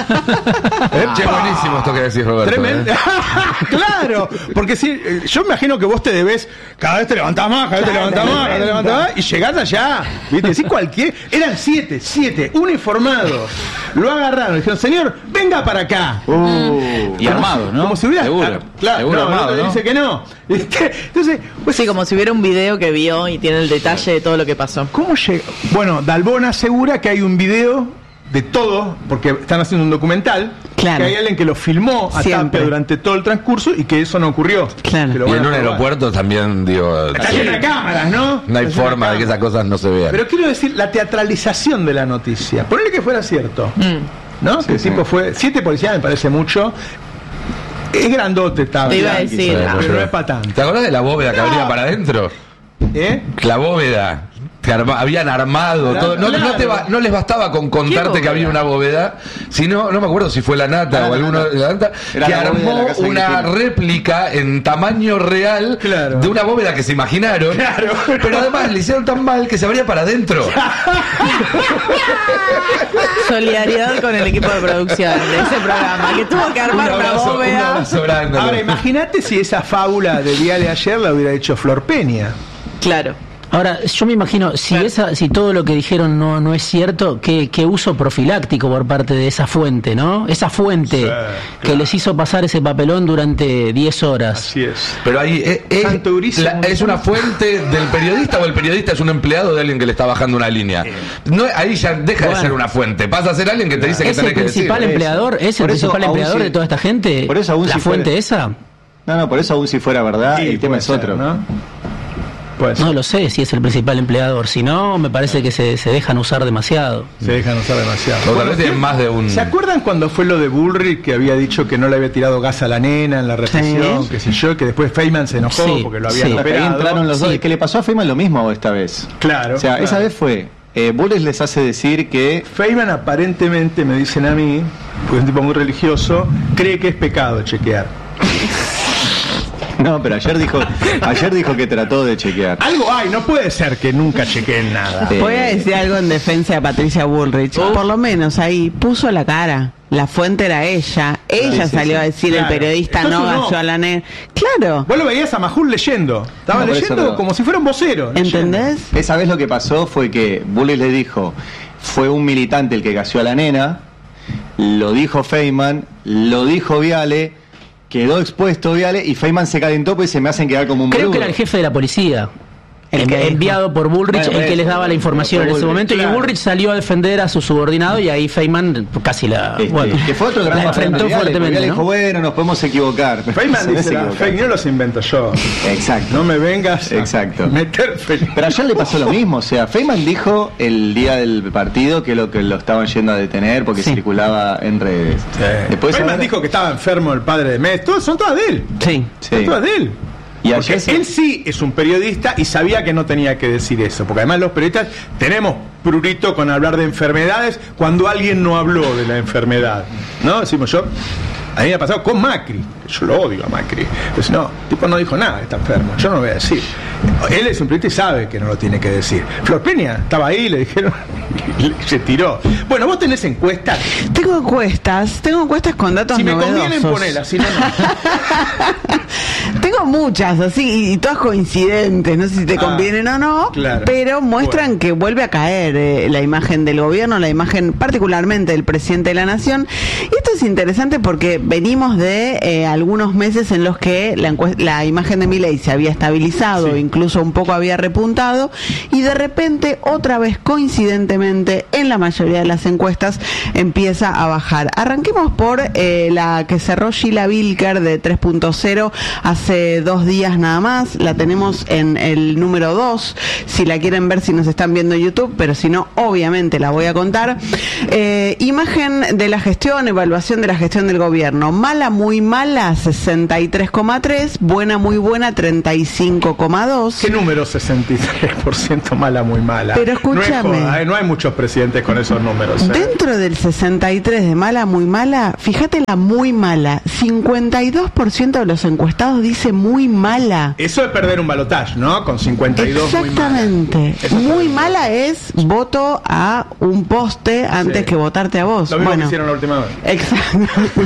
S11: Che, buenísimo esto que decís, Roberto.
S1: Tremendo.
S11: ¿eh?
S1: Claro, porque si eh, yo me imagino que vos te debes, cada vez te levantás más, cada vez te levantás más, cada vez te levantás más, y llegás allá, ¿viste? Decís cualquier, eran siete, siete, uniformados, lo agarraron, dijeron, señor, venga para acá.
S15: Uh, y armado, ¿no?
S1: Como si hubiera,
S15: Seguro.
S1: claro,
S15: Seguro
S1: no,
S15: armado,
S1: el otro
S15: ¿no?
S1: dice que no. ¿Viste? Entonces, pues,
S13: Sí, como si hubiera un video que vio y tiene el detalle de todo lo que pasó.
S1: ¿cómo llega? Bueno, Dalbón asegura que hay un video de todo, porque están haciendo un documental,
S12: Claro.
S1: que hay alguien que lo filmó a
S12: Siempre.
S1: Tapia durante todo el transcurso y que eso no ocurrió.
S12: Claro.
S1: Que lo
S11: Y
S1: van
S11: en
S1: a
S11: un
S1: probar.
S11: aeropuerto también, digo,
S1: Está llena de cámaras, ¿no?
S11: no hay
S1: Está llena
S11: forma de que esas cosas no se vean.
S1: Pero quiero decir, la teatralización de la noticia. Ponele que fuera cierto,
S13: Mm.
S1: ¿no?
S16: Sí,
S1: que el
S16: sí.
S1: tipo fue... Siete policías me parece mucho. Es grandote, Tapia.
S13: Te iba a decir.
S11: Sí,
S1: Pero no es para tanto.
S11: ¿Te acordás de la bóveda que
S1: No.
S11: abría para adentro?
S1: ¿Eh?
S11: La bóveda. Que arma- habían armado
S1: Claro,
S11: todo. No, no
S1: claro.
S11: te va- no les bastaba con contarte
S13: bóveda?
S11: que había una bóveda, sino, no me acuerdo si fue la Nata
S16: Ah,
S11: o
S16: no,
S11: alguno
S16: no.
S11: de la Nata,
S16: Era
S11: que
S16: la bóveda de
S11: armó
S16: la casa de
S11: una
S16: Cristina.
S11: réplica en tamaño real
S1: Claro.
S11: de una bóveda que se imaginaron.
S1: Claro.
S11: Pero además le hicieron tan mal que se abría para adentro.
S13: Solidaridad con el equipo de producción de ese programa, que tuvo que armar
S11: Un
S13: una
S11: abrazo, un
S13: bóveda.
S11: abrazo grande.
S1: Ahora, imagínate si esa fábula de Viale ayer la hubiera hecho Flor Peña.
S13: Claro.
S14: Ahora, yo me imagino, si esa, si todo lo que dijeron no, no es cierto, ¿qué, qué uso profiláctico por parte de esa fuente, ¿no? Esa fuente
S1: Sí,
S14: que
S1: claro.
S14: les hizo pasar ese papelón durante diez horas.
S1: Así es.
S11: Pero ahí eh, eh,
S1: Santo Euricio,
S11: la- ¿es una fuente del periodista o el periodista es un empleado de alguien que le está bajando una línea? No, ahí ya deja de
S14: Bueno.
S11: ser una fuente, pasa a ser alguien que te dice que
S14: ¿Es
S11: tenés
S14: el
S11: que decir.
S14: principal empleador? ¿Es el
S16: Por eso,
S14: principal
S16: aún
S14: empleador
S16: si-
S14: de toda esta gente?
S16: por eso, aún
S14: ¿La
S16: si
S14: fuente
S16: fuera-
S14: esa?
S16: No, no, por eso aún si fuera verdad,
S1: Sí,
S16: el tema
S1: puede
S16: es
S1: ser,
S16: otro.
S1: ¿no? Pues
S14: No lo sé si es el principal empleador. Si no, me parece que se, se dejan usar demasiado.
S1: se dejan usar demasiado.
S11: O tal vez tienen más de un.
S1: ¿Se acuerdan cuando fue lo de Bullrich que había dicho que no le había tirado gas a la nena en la represión,
S12: Sí.
S1: qué sé yo, que después Feynman se enojó
S14: Sí,
S1: porque lo habían
S14: sí.
S16: Hasta ahí
S1: operado?
S16: entraron los dos.
S14: Sí.
S16: Es que le pasó a Feynman lo mismo esta vez.
S1: Claro.
S16: O sea,
S1: claro.
S16: esa vez fue. Eh, Bulles les hace decir que.
S1: Feynman aparentemente, me dicen a mí, pues es un tipo muy religioso, cree que es pecado chequear.
S16: No, pero ayer dijo, ayer dijo que trató de chequear.
S1: Algo hay, no puede ser que nunca chequeen nada.
S16: Eh,
S12: Voy a decir algo en defensa de Patricia Bullrich. Por lo menos ahí puso la cara. La fuente era ella. Ella
S16: sí,
S12: salió
S16: sí.
S12: a decir
S1: Claro.
S12: el periodista
S1: Entonces
S12: no
S1: no.
S12: galló a la nena. Claro.
S1: Vos lo veías a Majul leyendo. Estaba
S16: No, por eso
S1: leyendo
S16: no.
S1: como si fuera un vocero. leyendo.
S12: ¿Entendés?
S16: Esa vez lo que pasó fue que Bullis le dijo, fue un militante el que gaseó a la nena, lo dijo Feynman, lo dijo Viale, quedó expuesto Viale y Feynman se calentó pues se me hacen quedar como un
S14: Creo
S16: boludo.
S14: que era el jefe de la policía.
S12: El
S14: En-
S12: que dijo.
S14: enviado por Bullrich,
S16: Bueno,
S14: el que
S16: eso,
S14: les daba la información
S16: por
S14: en ese
S16: Bullrich,
S14: momento,
S1: claro.
S14: y Bullrich salió a defender a su subordinado y ahí Feynman casi la,
S16: Este,
S14: bueno,
S16: que fue otro gran
S14: la
S16: papel
S14: enfrentó
S16: de Viale, porque
S14: fuertemente,
S16: Viale
S14: ¿no?
S16: dijo, bueno, nos podemos equivocar.
S1: Feynman
S16: Se me
S1: dice, la
S16: equivocar.
S1: fake news los invento yo.
S16: Exacto.
S1: No me vengas a
S16: Exacto.
S1: meter fake
S16: Pero ayer le pasó lo mismo, o sea, Feynman dijo el día del partido que lo que lo estaban yendo a detener porque
S12: Sí.
S16: circulaba en redes. Después
S1: Feynman
S16: ahora-
S1: dijo que estaba enfermo el padre de Messi. Todas, son todas de él.
S12: Sí.
S16: Sí.
S1: Son todas de él.
S16: Y
S1: porque
S16: ayer se-
S1: él sí es un periodista y sabía que no tenía que decir eso, porque además los periodistas tenemos prurito con hablar de enfermedades cuando alguien no habló de la enfermedad, ¿no? Decimos yo, a mí me ha pasado con Macri, yo lo odio a Macri, pues no, el tipo no dijo nada, está enfermo, yo no lo voy a decir. Él es un periodista y sabe que no lo tiene que decir. Flor Peña estaba ahí, le dijeron, y se tiró. Bueno, vos tenés encuestas.
S12: Tengo encuestas, tengo encuestas con datos
S1: Si me
S12: novedosos.
S1: convienen, ponelas, si no, no.
S12: Tengo muchas, así, y todas coincidentes, no sé si te
S1: Ah,
S12: convienen o no,
S1: claro.
S12: pero muestran
S1: Bueno.
S12: que vuelve a caer eh, la imagen del gobierno, la imagen particularmente del presidente de la nación. Y esto es interesante porque venimos de eh, algunos meses en los que la, encue- la imagen de Milei se había estabilizado,
S1: Sí.
S12: incluso un poco había repuntado, y de repente, otra vez coincidentemente, en la mayoría de las encuestas empieza a bajar. Arranquemos por eh, la que cerró Sheila Bilker de tres punto cero hace dos días nada más. La tenemos en el número dos, si la quieren ver, si nos están viendo en YouTube, pero si no, obviamente la voy a contar. Eh, imagen de la gestión, evaluación de la gestión del gobierno. Mala, muy mala, sesenta y tres coma tres. Buena, muy buena, treinta y cinco coma dos.
S1: ¿Qué número sesenta y tres por ciento mala, muy mala?
S12: Pero
S1: No, es
S12: escúchame.
S1: joda, ¿eh? No hay muchos presidentes con esos números. ¿eh?
S12: Dentro del sesenta y tres de mala, muy mala, fíjate la muy mala, cincuenta y dos por ciento de los encuestados dice muy mala.
S1: Eso es perder un balotaje, ¿no? Con cincuenta y dos muy mala.
S12: Exactamente. Muy mala es voto a un poste antes
S1: Sí.
S12: que votarte a vos.
S1: Lo mismo
S12: Bueno,
S1: que hicieron la última vez.
S12: exacto.